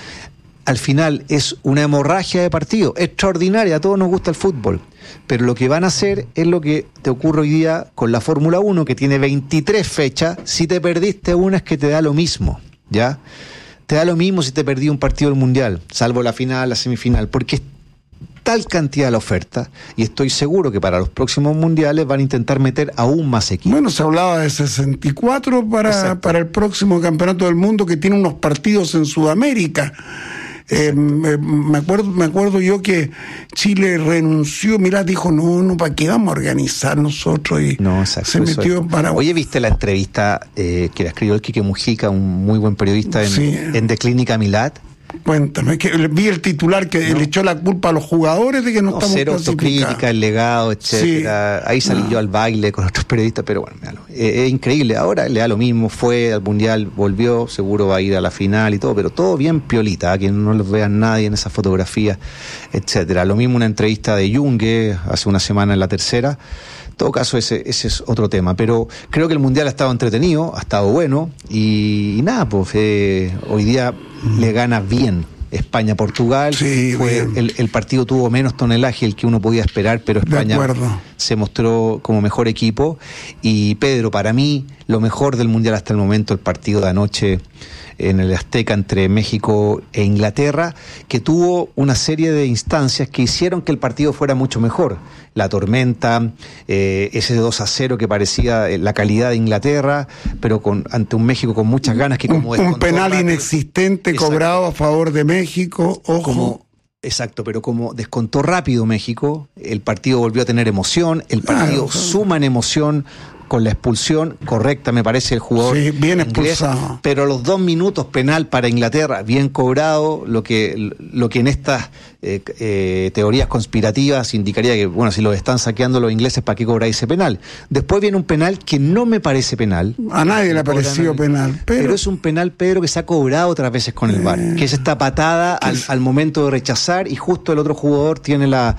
[SPEAKER 7] Al final es una hemorragia de partido extraordinaria, a todos nos gusta el fútbol, pero lo que van a hacer es lo que te ocurre hoy día con la Fórmula uno, que tiene veintitrés fechas. Si te perdiste una, es que te da lo mismo, ¿ya? Te da lo mismo si te perdí un partido del Mundial, salvo la final, la semifinal, porque tal cantidad de la oferta, y estoy seguro que para los próximos mundiales van a intentar meter aún más equipos.
[SPEAKER 1] Bueno, se hablaba de sesenta y cuatro para, para el próximo campeonato del mundo, que tiene unos partidos en Sudamérica. Eh, me, me acuerdo me acuerdo yo que Chile renunció, mirá, dijo, no, no, ¿para qué vamos a organizar nosotros? Y
[SPEAKER 7] no, exacto,
[SPEAKER 1] se metió
[SPEAKER 7] es.
[SPEAKER 1] para...
[SPEAKER 7] Oye, ¿viste la entrevista eh, que la escribió el Quique Mujica, un muy buen periodista en,
[SPEAKER 1] sí.
[SPEAKER 7] en The Clínica Milat?
[SPEAKER 1] Cuéntame, que vi el titular que no. le echó la culpa a los jugadores de que no, no estamos
[SPEAKER 7] cero autocrítica, el legado, etcétera. Sí. Ahí salí no. yo al baile con otros periodistas, pero bueno, míralo. Es, es increíble. Ahora le da lo mismo, fue al mundial, volvió, seguro va a ir a la final y todo, pero todo bien piolita, ¿eh? Que no los vean nadie en esas fotografías, etcétera. Lo mismo una entrevista de Junge hace una semana en La Tercera. En todo caso, ese, ese es otro tema, pero creo que el mundial ha estado entretenido, ha estado bueno, y, y nada, pues eh, hoy día le gana bien España-Portugal.
[SPEAKER 1] Sí,
[SPEAKER 7] fue el, el partido tuvo menos tonelaje el que uno podía esperar, pero España se mostró como mejor equipo. Y Pedro, para mí, lo mejor del mundial hasta el momento, el partido de anoche en el Azteca entre México e Inglaterra, que tuvo una serie de instancias que hicieron que el partido fuera mucho mejor. La tormenta, eh, ese dos a cero que parecía la calidad de Inglaterra, pero con ante un México con muchas ganas, que como
[SPEAKER 1] un, un penal rápido, inexistente exacto, cobrado a favor de México, ojo.
[SPEAKER 7] Como, exacto, pero como descontó rápido México, el partido volvió a tener emoción, el partido claro, suma en emoción con la expulsión correcta, me parece, el jugador
[SPEAKER 1] sí, bien
[SPEAKER 7] inglés,
[SPEAKER 1] expulsado.
[SPEAKER 7] Pero a los dos minutos penal para Inglaterra, bien cobrado, lo que lo que en estas eh, eh, teorías conspirativas indicaría que, bueno, si los están saqueando los ingleses, ¿para qué cobrar ese penal? Después viene un penal que no me parece penal.
[SPEAKER 1] A nadie le ha parecido penal. Pero...
[SPEAKER 7] pero es un penal, Pedro, que se ha cobrado otras veces con el V A R, eh... que es esta patada al, al momento de rechazar, y justo el otro jugador tiene la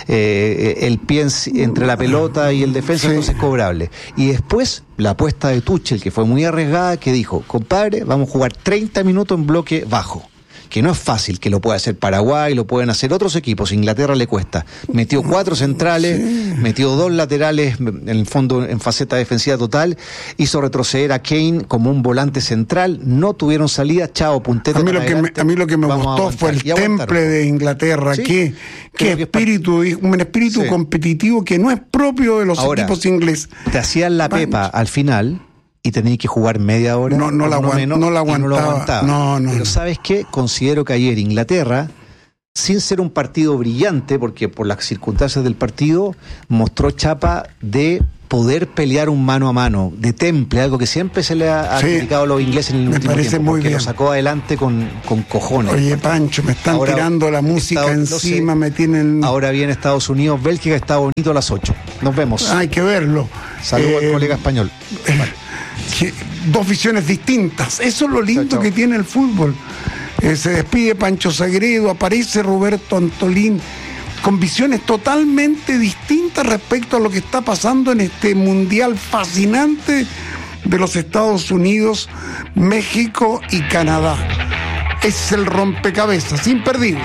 [SPEAKER 7] eh, el pie entre la pelota y el defensa, sí. Entonces es cobrable. Y después la apuesta de Tuchel, que fue muy arriesgada, que dijo, compadre, vamos a jugar treinta minutos en bloque bajo. que no es fácil, que lo puede hacer Paraguay, lo pueden hacer otros equipos, Inglaterra le cuesta. Metió cuatro centrales, sí. metió dos laterales, en el fondo en faceta defensiva total, hizo retroceder a Kane como un volante central, no tuvieron salida, chao, puntete.
[SPEAKER 1] A mí lo que me, a mí lo que me gustó fue el temple de Inglaterra, ¿sí? que, que espíritu, que un espíritu sí. competitivo que no es propio de los Ahora, equipos ingleses.
[SPEAKER 7] Te hacían la Pancho. pepa al final y tenías que jugar media hora.
[SPEAKER 1] No, no, la, aguant, menos, no la aguantaba. No, lo aguantaba. No, no.
[SPEAKER 7] Pero ¿sabes qué? Considero que ayer Inglaterra, sin ser un partido brillante, porque por las circunstancias del partido, mostró chapa de poder pelear un mano a mano, de temple, algo que siempre se le ha, ha sí, criticado a los ingleses en el último tiempo, porque muy bien. Lo sacó adelante con, con cojones.
[SPEAKER 1] Oye, Pancho, me están ahora, tirando la música Estado, encima, no sé, me tienen...
[SPEAKER 7] Ahora viene Estados Unidos, Bélgica, está bonito a las ocho. Nos vemos.
[SPEAKER 1] Hay que verlo.
[SPEAKER 7] Saludos eh, al colega español.
[SPEAKER 1] Eh, que, dos visiones distintas. Eso es lo lindo chao, chao. que tiene el fútbol. Eh, se despide Pancho Sagredo, aparece Roberto Antolín, con visiones totalmente distintas respecto a lo que está pasando en este mundial fascinante de los Estados Unidos, México y Canadá. Es el rompecabezas imperdible.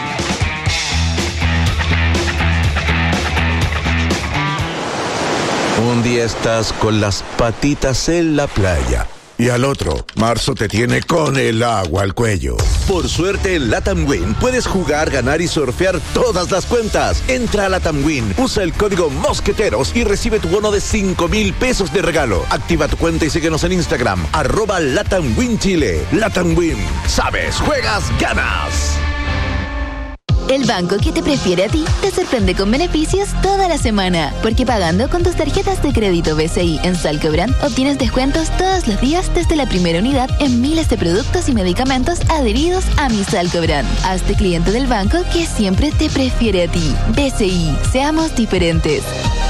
[SPEAKER 8] Un día estás con las patitas en la playa. Y al otro, marzo te tiene con el agua al cuello. Por suerte en Latam Win puedes jugar, ganar y surfear todas las cuentas. Entra a Latam Win, usa el código Mosqueteros y recibe tu bono de cinco mil pesos de regalo. Activa tu cuenta y síguenos en Instagram, arroba Latam Win Chile. Latam Win, sabes, juegas, ganas.
[SPEAKER 9] El banco que te prefiere a ti te sorprende con beneficios toda la semana. Porque pagando con tus tarjetas de crédito B C I en Salcobrand obtienes descuentos todos los días desde la primera unidad en miles de productos y medicamentos adheridos a mi Salcobrand. Hazte cliente del banco que siempre te prefiere a ti. B C I, seamos diferentes.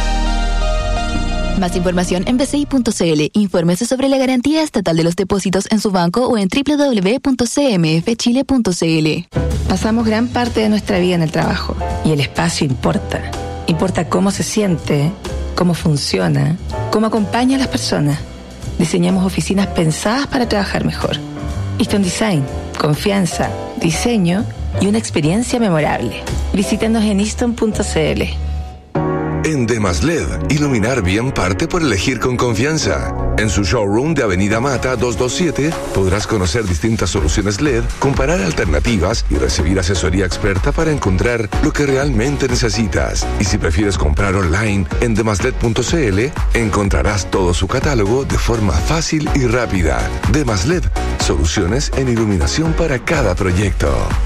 [SPEAKER 9] Más información en b c i punto c l. Infórmese sobre la garantía estatal de los depósitos en su banco o en doble u doble u doble u punto c m f chile punto c l.
[SPEAKER 10] Pasamos gran parte de nuestra vida en el trabajo y el espacio importa. Importa cómo se siente, cómo funciona, cómo acompaña a las personas. Diseñamos oficinas pensadas para trabajar mejor. Easton Design, confianza, diseño y una experiencia memorable. Visítanos en easton punto c l.
[SPEAKER 11] En Demasl E D, iluminar bien parte por elegir con confianza. En su showroom de Avenida Mata doscientos veintisiete podrás conocer distintas soluciones L E D, comparar alternativas y recibir asesoría experta para encontrar lo que realmente necesitas. Y si prefieres comprar online en demasled punto c l, encontrarás todo su catálogo de forma fácil y rápida. Demasl E D, soluciones en iluminación para cada proyecto.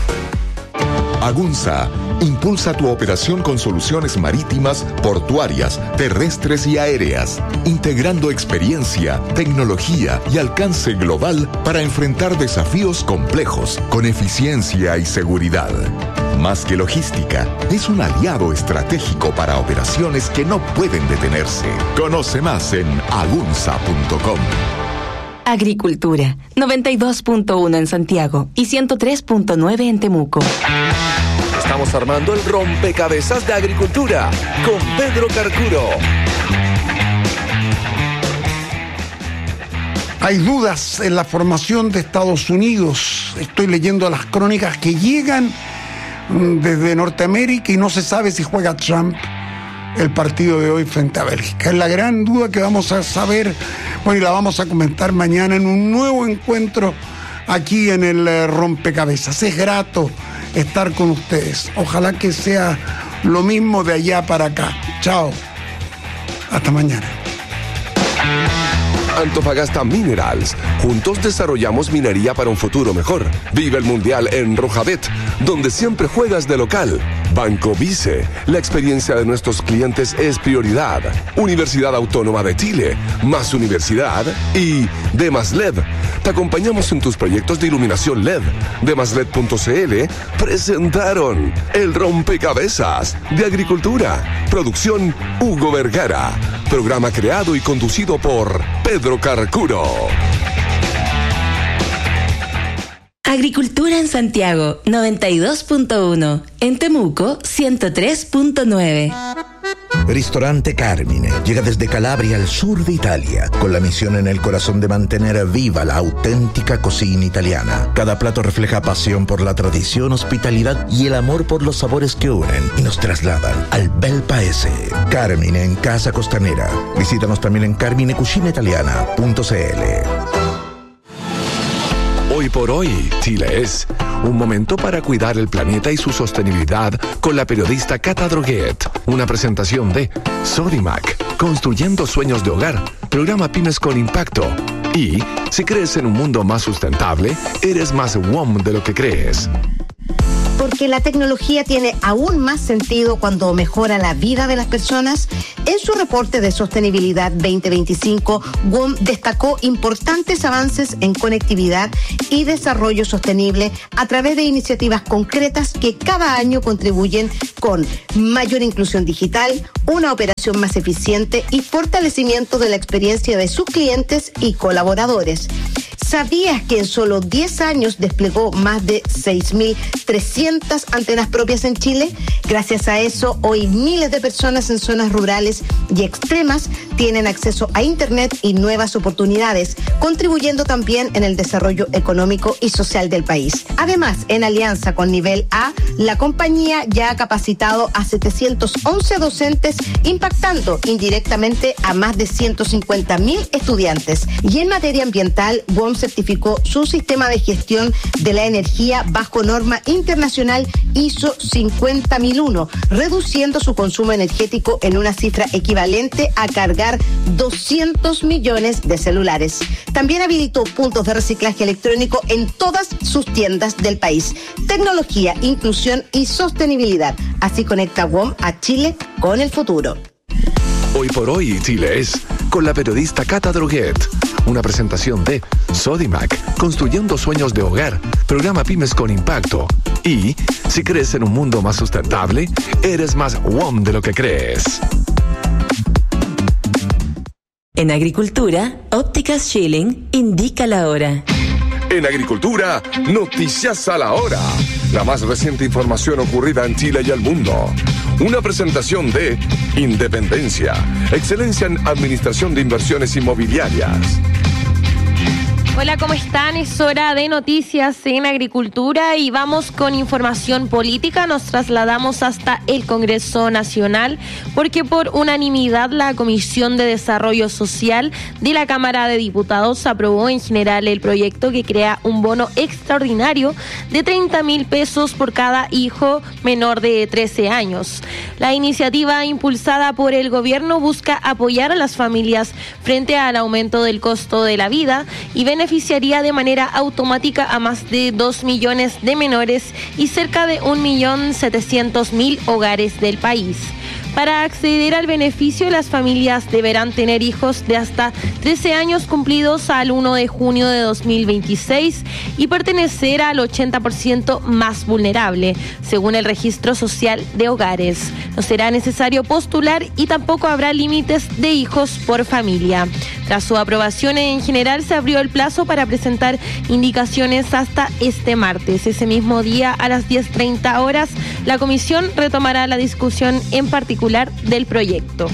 [SPEAKER 12] Agunza impulsa tu operación con soluciones marítimas, portuarias, terrestres y aéreas, integrando experiencia, tecnología y alcance global para enfrentar desafíos complejos con eficiencia y seguridad. Más que logística, es un aliado estratégico para operaciones que no pueden detenerse. Conoce más en agunza punto com.
[SPEAKER 13] Agricultura, noventa y dos punto uno en Santiago y ciento tres punto nueve en Temuco.
[SPEAKER 5] Estamos armando el rompecabezas de agricultura con Pedro Carcuro.
[SPEAKER 1] Hay dudas en la formación de Estados Unidos. Estoy leyendo las crónicas que llegan desde Norteamérica y no se sabe si juega Trump el partido de hoy frente a Bélgica. Es la gran duda que vamos a saber, bueno, y la vamos a comentar mañana en un nuevo encuentro aquí en el eh, rompecabezas. Es grato estar con ustedes. Ojalá que sea lo mismo de allá para acá. Chao. Hasta mañana.
[SPEAKER 11] Antofagasta Minerals. Juntos desarrollamos minería para un futuro mejor. Vive el Mundial en Rojabet, donde siempre juegas de local. Banco Vice. La experiencia de nuestros clientes es prioridad. Universidad Autónoma de Chile. Más universidad. Y Demasl E D. Te acompañamos en tus proyectos de iluminación L E D. Demasled punto c l presentaron el rompecabezas de agricultura. Producción Hugo Vergara. Programa creado y conducido por Pedro Carcuro.
[SPEAKER 13] Agricultura en Santiago, noventa y dos punto uno. En Temuco, ciento tres punto nueve.
[SPEAKER 14] Ristorante Carmine llega desde Calabria al sur de Italia, con la misión en el corazón de mantener viva la auténtica cocina italiana. Cada plato refleja pasión por la tradición, hospitalidad y el amor por los sabores que unen y nos trasladan al bel paese. Carmine en Casa Costanera. Visítanos también en carmine cucina italiana punto c l.
[SPEAKER 11] Hoy por hoy, Chile es un momento para cuidar el planeta y su sostenibilidad con la periodista Cata Droguet. Una presentación de Sodimac, construyendo sueños de hogar, programa Pymes con Impacto. Y si crees en un mundo más sustentable, eres más W O M de lo que crees.
[SPEAKER 15] Porque la tecnología tiene aún más sentido cuando mejora la vida de las personas. En su reporte de sostenibilidad veinte veinticinco, W O M destacó importantes avances en conectividad y desarrollo sostenible a través de iniciativas concretas que cada año contribuyen con mayor inclusión digital, una operación más eficiente y fortalecimiento de la experiencia de sus clientes y colaboradores. ¿Sabías que en solo diez años desplegó más de seis mil trescientas antenas propias en Chile? Gracias a eso, hoy miles de personas en zonas rurales y extremas tienen acceso a Internet y nuevas oportunidades, contribuyendo también en el desarrollo económico y social del país. Además, en alianza con Nivel A, la compañía ya ha capacitado a setecientos once docentes, impactando indirectamente a más de ciento cincuenta mil estudiantes. Y en materia ambiental, W O M certificó su sistema de gestión de la energía bajo norma internacional I S O cincuenta mil uno, reduciendo su consumo energético en una cifra equivalente a cargar doscientos millones de celulares. También habilitó puntos de reciclaje electrónico en todas sus tiendas del país. Tecnología, inclusión y sostenibilidad. Así conecta W O M a Chile con el futuro.
[SPEAKER 11] Hoy por hoy, Chile es con la periodista Cata Droguet. Una presentación de Sodimac, construyendo sueños de hogar, programa Pymes con Impacto. Y si crees en un mundo más sustentable, eres más W O M de lo que crees.
[SPEAKER 13] En Agricultura, Ópticas Schilling indica la hora.
[SPEAKER 11] En Agricultura, noticias a la hora. La más reciente información ocurrida en Chile y el mundo. Una presentación de Independencia, excelencia en administración de inversiones inmobiliarias.
[SPEAKER 16] Hola, ¿cómo están? Es hora de noticias en Agricultura y vamos con información política. Nos trasladamos hasta el Congreso Nacional porque por unanimidad la Comisión de Desarrollo Social de la Cámara de Diputados aprobó en general el proyecto que crea un bono extraordinario de treinta mil pesos por cada hijo menor de trece años. La iniciativa impulsada por el gobierno busca apoyar a las familias frente al aumento del costo de la vida y beneficiar beneficiaría de manera automática a más de dos millones de menores y cerca de un millón setecientos mil hogares del país. Para acceder al beneficio, las familias deberán tener hijos de hasta trece años cumplidos al primero de junio de dos mil veintiséis y pertenecer al ochenta por ciento más vulnerable, según el Registro Social de Hogares. No será necesario postular y tampoco habrá límites de hijos por familia. Tras su aprobación en general, se abrió el plazo para presentar indicaciones hasta este martes. Ese mismo día, a las diez treinta horas, la comisión retomará la discusión en particular del proyecto.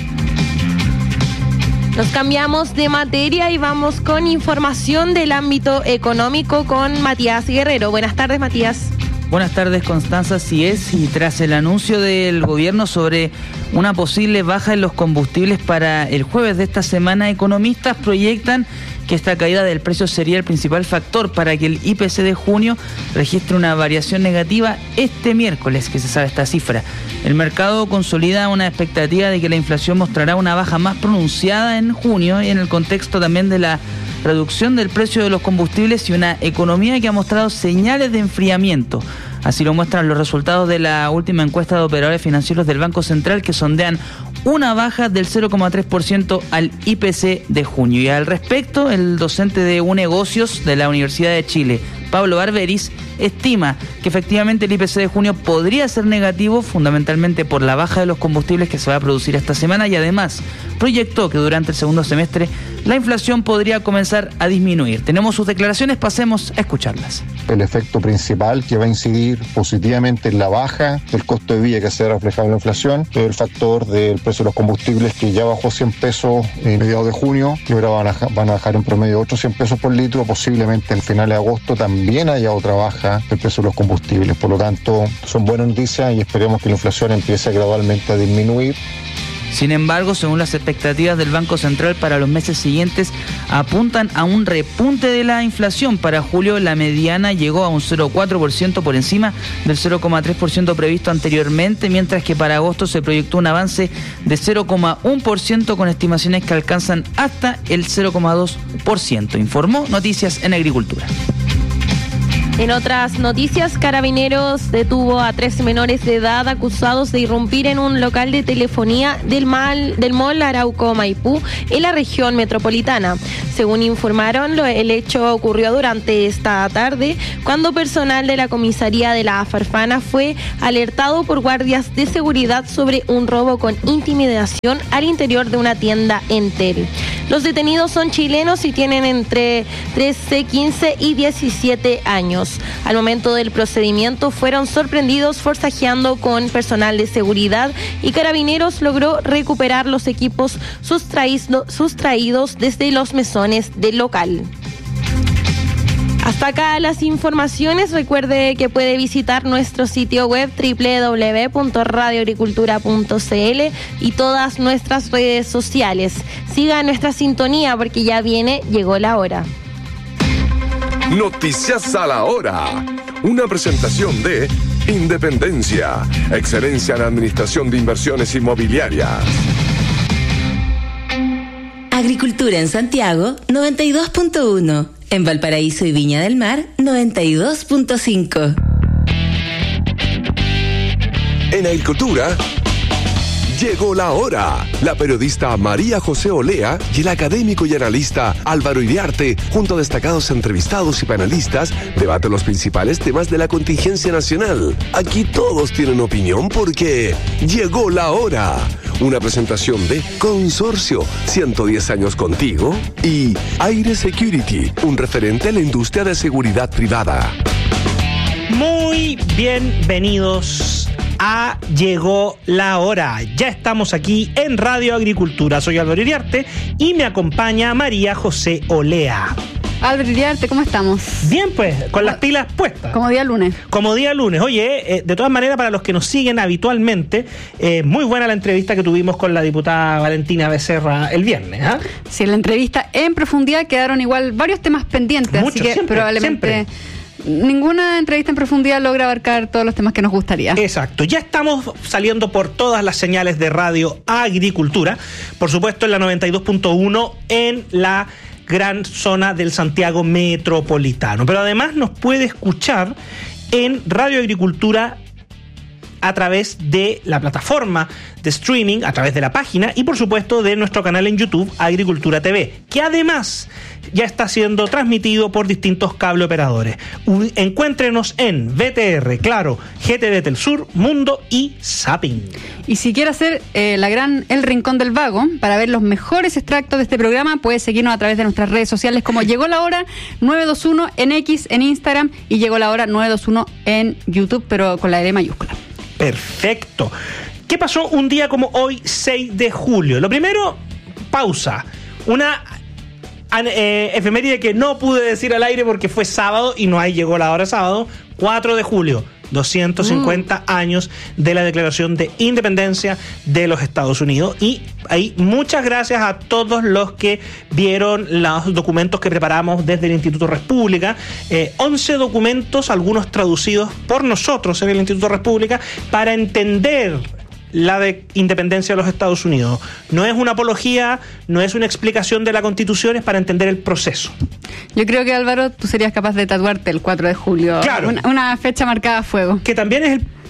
[SPEAKER 16] Nos cambiamos de materia y vamos con información del ámbito económico con Matías Guerrero. Buenas tardes, Matías.
[SPEAKER 17] Buenas tardes, Constanza. Así es, y tras el anuncio del gobierno sobre una posible baja en los combustibles para el jueves de esta semana, economistas proyectan que esta caída del precio sería el principal factor para que el I P C de junio registre una variación negativa este miércoles, que se sabe esta cifra. El mercado consolida una expectativa de que la inflación mostrará una baja más pronunciada en junio y en el contexto también de la reducción del precio de los combustibles y una economía que ha mostrado señales de enfriamiento. Así lo muestran los resultados de la última encuesta de operadores financieros del Banco Central, que sondean una baja del cero coma tres por ciento al I P C de junio. Y al respecto, el docente de UNegocios de la Universidad de Chile, Pablo Barberis, estima que efectivamente el I P C de junio podría ser negativo, fundamentalmente por la baja de los combustibles que se va a producir esta semana, y además proyectó que durante el segundo semestre la inflación podría comenzar a disminuir. Tenemos sus declaraciones, pasemos a escucharlas.
[SPEAKER 18] El efecto principal que va a incidir positivamente en la baja del costo de vida que se ha reflejado en la inflación es el factor del precio de los combustibles, que ya bajó cien pesos en mediados de junio y ahora van a, van a bajar en promedio otros cien pesos por litro. Posiblemente al final de agosto también haya otra baja del precio de los combustibles. Por lo tanto, son buenas noticias y esperemos que la inflación empiece gradualmente a disminuir.
[SPEAKER 17] Sin embargo, según las expectativas del Banco Central para los meses siguientes, apuntan a un repunte de la inflación. Para julio, la mediana llegó a un cero coma cuatro por ciento por encima del cero coma tres por ciento previsto anteriormente, mientras que para agosto se proyectó un avance de cero coma uno por ciento con estimaciones que alcanzan hasta el cero coma dos por ciento, informó Noticias en Agricultura.
[SPEAKER 16] En otras noticias, Carabineros detuvo a tres menores de edad acusados de irrumpir en un local de telefonía del, mal, del mall Arauco Maipú en la región metropolitana. Según informaron, lo, el hecho ocurrió durante esta tarde, cuando personal de la comisaría de la Farfana fue alertado por guardias de seguridad sobre un robo con intimidación al interior de una tienda Entel. Los detenidos son chilenos y tienen entre trece, quince y diecisiete años. Al momento del procedimiento fueron sorprendidos forcejeando con personal de seguridad y Carabineros logró recuperar los equipos sustraído, sustraídos desde los mesones del local. Hasta acá las informaciones. Recuerde que puede visitar nuestro sitio web doble u doble u doble u punto radio agricultura punto c l y todas nuestras redes sociales. Siga nuestra sintonía porque ya viene, llegó la hora.
[SPEAKER 11] Noticias a la hora. Una presentación de Independencia, excelencia en administración de inversiones inmobiliarias.
[SPEAKER 19] Agricultura en Santiago, noventa y dos punto uno. En Valparaíso y Viña del Mar, noventa y dos punto cinco.
[SPEAKER 11] En Agricultura, llegó la hora. La periodista María José Olea y el académico y analista Álvaro Iriarte, junto a destacados entrevistados y panelistas, debaten los principales temas de la contingencia nacional. Aquí todos tienen opinión porque llegó la hora. Una presentación de Consorcio, ciento diez años contigo, y Aire Security, un referente a la industria de seguridad privada.
[SPEAKER 20] Muy bienvenidos a Llegó la Hora. Ya estamos aquí en Radio Agricultura. Soy Álvaro Iriarte y me acompaña María José Olea.
[SPEAKER 21] Álvaro Iriarte, ¿cómo estamos?
[SPEAKER 20] Bien, pues, con las pilas puestas.
[SPEAKER 21] Como día lunes.
[SPEAKER 20] Como día lunes. Oye, eh, de todas maneras, para los que nos siguen habitualmente, eh, muy buena la entrevista que tuvimos con la diputada Valentina Becerra el viernes. ¿eh?
[SPEAKER 21] Sí, en la entrevista en profundidad quedaron igual varios temas pendientes,
[SPEAKER 20] Mucho,
[SPEAKER 21] así que
[SPEAKER 20] siempre,
[SPEAKER 21] probablemente...
[SPEAKER 20] Siempre.
[SPEAKER 21] Ninguna entrevista en profundidad logra abarcar todos los temas que nos gustaría.
[SPEAKER 20] Exacto. Ya estamos saliendo por todas las señales de Radio Agricultura. Por supuesto, en la noventa y dos punto uno en la gran zona del Santiago metropolitano. Pero además nos puede escuchar en Radio Agricultura a través de la plataforma de streaming, a través de la página y por supuesto de nuestro canal en YouTube, Agricultura T V, que además ya está siendo transmitido por distintos cable operadores. Encuéntrenos en V T R, Claro, G T V Telsur, Mundo y Zapping.
[SPEAKER 21] Y si quiere hacer eh, la gran El Rincón del Vago, para ver los mejores extractos de este programa, puede seguirnos a través de nuestras redes sociales como Llegó la Hora nueve dos uno en X, en Instagram, y Llegó la Hora nueve dos uno en YouTube, pero con la R mayúscula.
[SPEAKER 20] Perfecto. ¿Qué pasó un día como hoy, seis de julio? Lo primero, pausa. Una eh, efeméride que no pude decir al aire porque fue sábado y no ahí llegó la hora sábado. cuatro de julio, doscientos cincuenta mm. años de la Declaración de Independencia de los Estados Unidos. Y ahí muchas gracias a todos los que vieron los documentos que preparamos desde el Instituto República. Eh, once documentos, algunos traducidos por nosotros en el Instituto República, para entender la de independencia de los Estados Unidos. No es una apología, no es una explicación de la Constitución, es para entender el proceso.
[SPEAKER 21] Yo creo que, Álvaro, tú serías capaz de tatuarte el cuatro de julio.
[SPEAKER 20] Claro.
[SPEAKER 21] Una, una fecha marcada a fuego.
[SPEAKER 20] Que también es el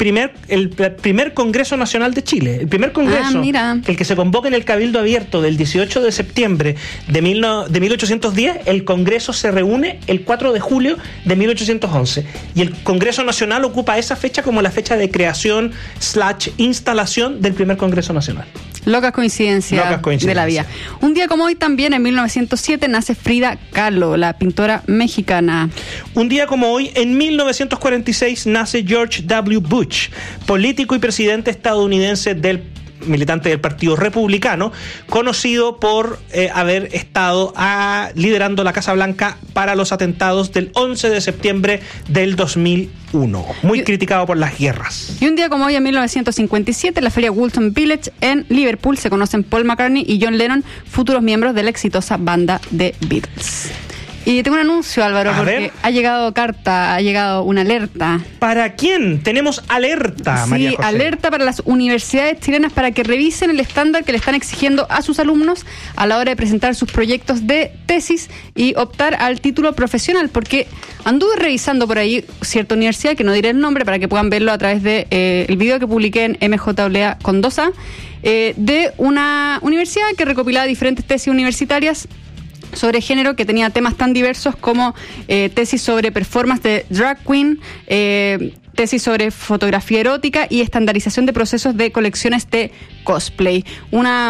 [SPEAKER 20] primer, el primer Congreso Nacional de Chile. El primer Congreso,
[SPEAKER 21] ah, mira.
[SPEAKER 20] el que se convoca en el Cabildo Abierto del dieciocho de septiembre de, mil, de mil ochocientos diez, el Congreso se reúne el cuatro de julio de mil ochocientos once. Y el Congreso Nacional ocupa esa fecha como la fecha de creación slash instalación del primer Congreso Nacional.
[SPEAKER 21] Locas coincidencias,
[SPEAKER 20] Locas coincidencias
[SPEAKER 21] de la vida. Un día como hoy también, en mil novecientos siete, nace Frida Kahlo, la pintora mexicana.
[SPEAKER 20] Un día como hoy, en mil novecientos cuarenta y seis, nace George W. Bush, político y presidente estadounidense del militante del Partido Republicano, conocido por eh, haber estado a, liderando la Casa Blanca para los atentados del once de septiembre del dos mil uno. Muy y, criticado por las guerras.
[SPEAKER 21] Y un día como hoy, en mil novecientos cincuenta y siete, en la feria Woolton Village en Liverpool, se conocen Paul McCartney y John Lennon, futuros miembros de la exitosa banda de Beatles. Y tengo un anuncio, Álvaro,
[SPEAKER 20] a
[SPEAKER 21] porque
[SPEAKER 20] ver.
[SPEAKER 21] ha llegado carta, ha llegado una alerta.
[SPEAKER 20] ¿Para quién? Tenemos alerta,
[SPEAKER 21] sí,
[SPEAKER 20] María José.
[SPEAKER 21] Alerta para las universidades chilenas para que revisen el estándar que le están exigiendo a sus alumnos a la hora de presentar sus proyectos de tesis y optar al título profesional, porque anduve revisando por ahí cierta universidad, que no diré el nombre para que puedan verlo a través de eh, el video que publiqué en M J W A con dos A, eh, de una universidad que recopilaba diferentes tesis universitarias sobre género, que tenía temas tan diversos como eh, tesis sobre performance de drag queen, eh, tesis sobre fotografía erótica y estandarización de procesos de colecciones de cosplay. Una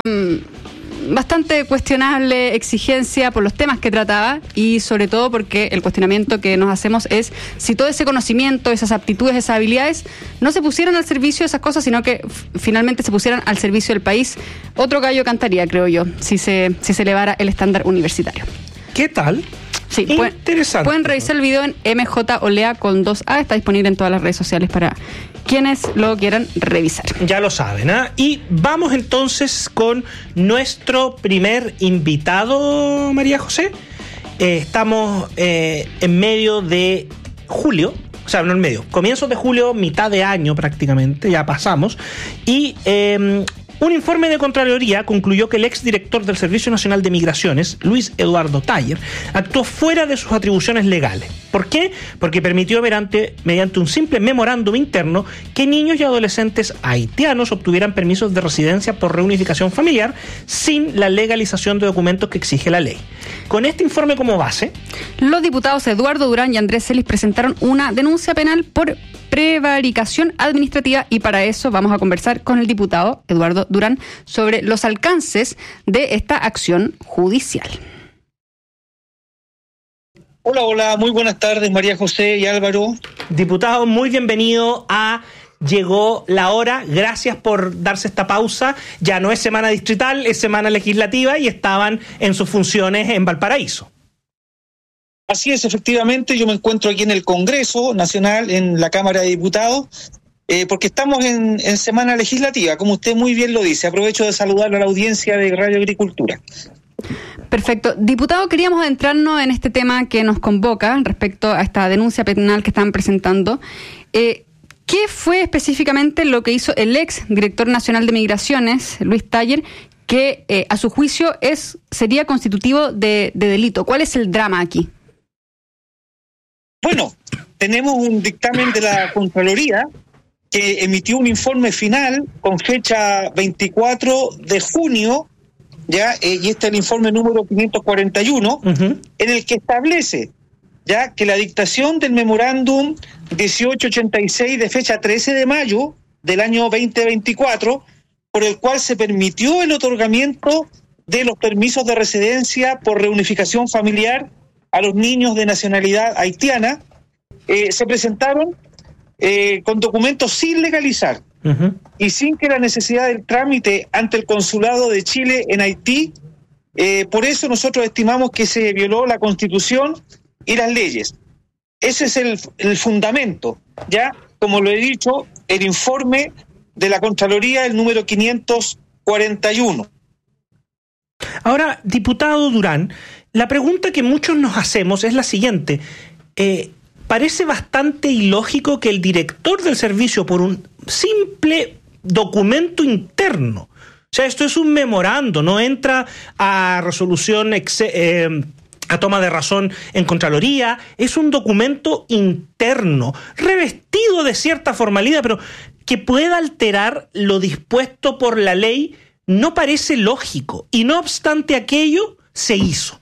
[SPEAKER 21] mmm, bastante cuestionable exigencia por los temas que trataba y sobre todo porque el cuestionamiento que nos hacemos es si todo ese conocimiento, esas aptitudes, esas habilidades no se pusieran al servicio de esas cosas, sino que f- finalmente se pusieran al servicio del país. Otro gallo cantaría, creo yo, si se, si se elevara el estándar universitario.
[SPEAKER 20] ¿Qué tal?
[SPEAKER 21] Sí,
[SPEAKER 20] interesante.
[SPEAKER 21] Pueden, pueden revisar el video en M J Olea con dos A, está disponible en todas las redes sociales para quienes lo quieran revisar.
[SPEAKER 20] Ya lo saben, ¿eh? Y vamos entonces con nuestro primer invitado, María José. Eh, estamos eh, en medio de julio, o sea, no en medio, comienzos de julio, mitad de año prácticamente, ya pasamos, y eh, un informe de Contraloría concluyó que el exdirector del Servicio Nacional de Migraciones, Luis Eduardo Taller, actuó fuera de sus atribuciones legales. ¿Por qué? Porque permitió mediante, mediante un simple memorándum interno que niños y adolescentes haitianos obtuvieran permisos de residencia por reunificación familiar sin la legalización de documentos que exige la ley. Con este informe como base,
[SPEAKER 21] los diputados Eduardo Durán y Andrés Celis presentaron una denuncia penal por prevaricación administrativa y para eso vamos a conversar con el diputado Eduardo Durán sobre los alcances de esta acción judicial.
[SPEAKER 2] Hola, hola, muy buenas tardes, María José y Álvaro.
[SPEAKER 20] Diputado, muy bienvenido a Llegó la Hora. Gracias por darse esta pausa. Ya no es semana distrital, es semana legislativa y estaban en sus funciones en Valparaíso.
[SPEAKER 2] Así es, efectivamente, yo me encuentro aquí en el Congreso Nacional, en la Cámara de Diputados, eh, porque estamos en, en semana legislativa, como usted muy bien lo dice. Aprovecho de saludar a la audiencia de Radio Agricultura.
[SPEAKER 21] Perfecto. Diputado, queríamos adentrarnos en este tema que nos convoca respecto a esta denuncia penal que están presentando. Eh, ¿Qué fue específicamente lo que hizo el ex director nacional de Migraciones, Luis Taller, que eh, a su juicio es sería constitutivo de, de delito? ¿Cuál es el drama aquí?
[SPEAKER 2] Bueno, tenemos un dictamen de la Contraloría que emitió un informe final con fecha veinticuatro de junio, ya, eh, y este es el informe número quinientos cuarenta y uno, uh-huh. en el que establece ya que la dictación del memorándum dieciocho ochenta y seis de fecha trece de mayo del año veinte veinticuatro, por el cual se permitió el otorgamiento de los permisos de residencia por reunificación familiar a los niños de nacionalidad haitiana, eh, se presentaron eh, con documentos sin legalizar uh-huh. y sin que la necesidad del trámite ante el Consulado de Chile en Haití. Eh, por eso nosotros estimamos que se violó la Constitución y las leyes. Ese es el, el fundamento. Ya, como lo he dicho, el informe de la Contraloría, el número quinientos cuarenta y uno.
[SPEAKER 20] Ahora, diputado Durán, la pregunta que muchos nos hacemos es la siguiente. Eh, parece bastante ilógico que el director del servicio, por un simple documento interno, o sea, esto es un memorando, no entra a resolución ex, eh, a toma de razón en Contraloría. Es un documento interno, revestido de cierta formalidad, pero que pueda alterar lo dispuesto por la ley no parece lógico. Y no obstante aquello, se hizo.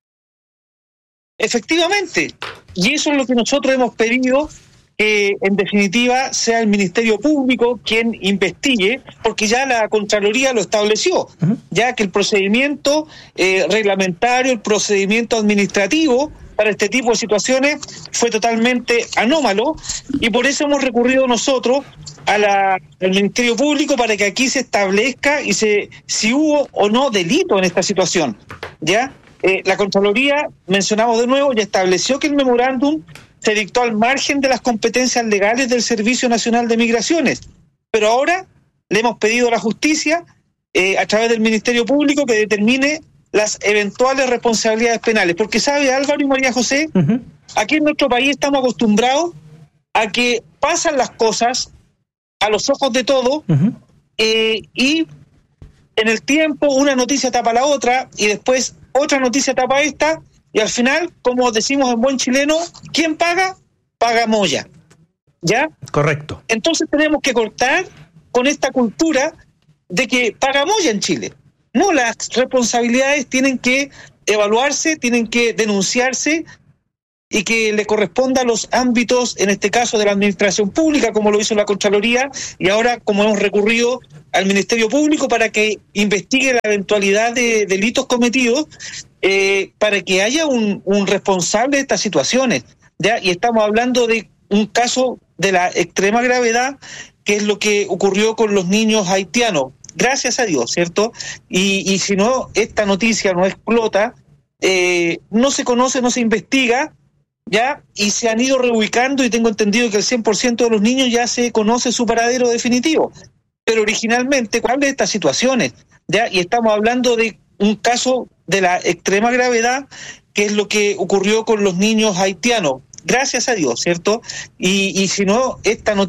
[SPEAKER 2] Efectivamente. Y eso es lo que nosotros hemos pedido, que en definitiva sea el Ministerio Público quien investigue, porque ya la Contraloría lo estableció, uh-huh. ya que el procedimiento eh, reglamentario, el procedimiento administrativo para este tipo de situaciones fue totalmente anómalo, y por eso hemos recurrido nosotros a la, al Ministerio Público para que aquí se establezca y se si hubo o no delito en esta situación. Ya eh, la Contraloría, mencionamos de nuevo, ya estableció que el memorándum se dictó al margen de las competencias legales del Servicio Nacional de Migraciones, pero ahora le hemos pedido a la justicia, eh, a través del Ministerio Público, que determine las eventuales responsabilidades penales, porque sabe, Álvaro y María José, uh-huh. aquí en nuestro país estamos acostumbrados a que pasan las cosas a los ojos de todos, uh-huh. eh, y en el tiempo una noticia tapa la otra, y después otra noticia tapa esta, y al final, como decimos en buen chileno, ¿quién paga? Paga Moya. ¿Ya?
[SPEAKER 20] Correcto.
[SPEAKER 2] Entonces tenemos que cortar con esta cultura de que paga Moya en Chile. No, las responsabilidades tienen que evaluarse, tienen que denunciarse, y que le corresponda a los ámbitos, en este caso de la administración pública, como lo hizo la Contraloría, y ahora como hemos recurrido al Ministerio Público para que investigue la eventualidad de delitos cometidos, eh, para que haya un, un responsable de estas situaciones, ¿ya? Y estamos hablando de un caso de la extrema gravedad, que es lo que ocurrió con los niños haitianos, gracias a Dios, ¿cierto? Y, y si no, esta noticia no explota, eh, no se conoce, no se investiga, ¿ya? Y se han ido reubicando, y tengo entendido que el cien por ciento de los niños ya se conoce su paradero definitivo. Pero originalmente, ¿cuál de estas situaciones? ¿Ya? Y estamos hablando de un caso de la extrema gravedad, que es lo que ocurrió con los niños haitianos, gracias a Dios, ¿cierto? Y, y si no, esta noticia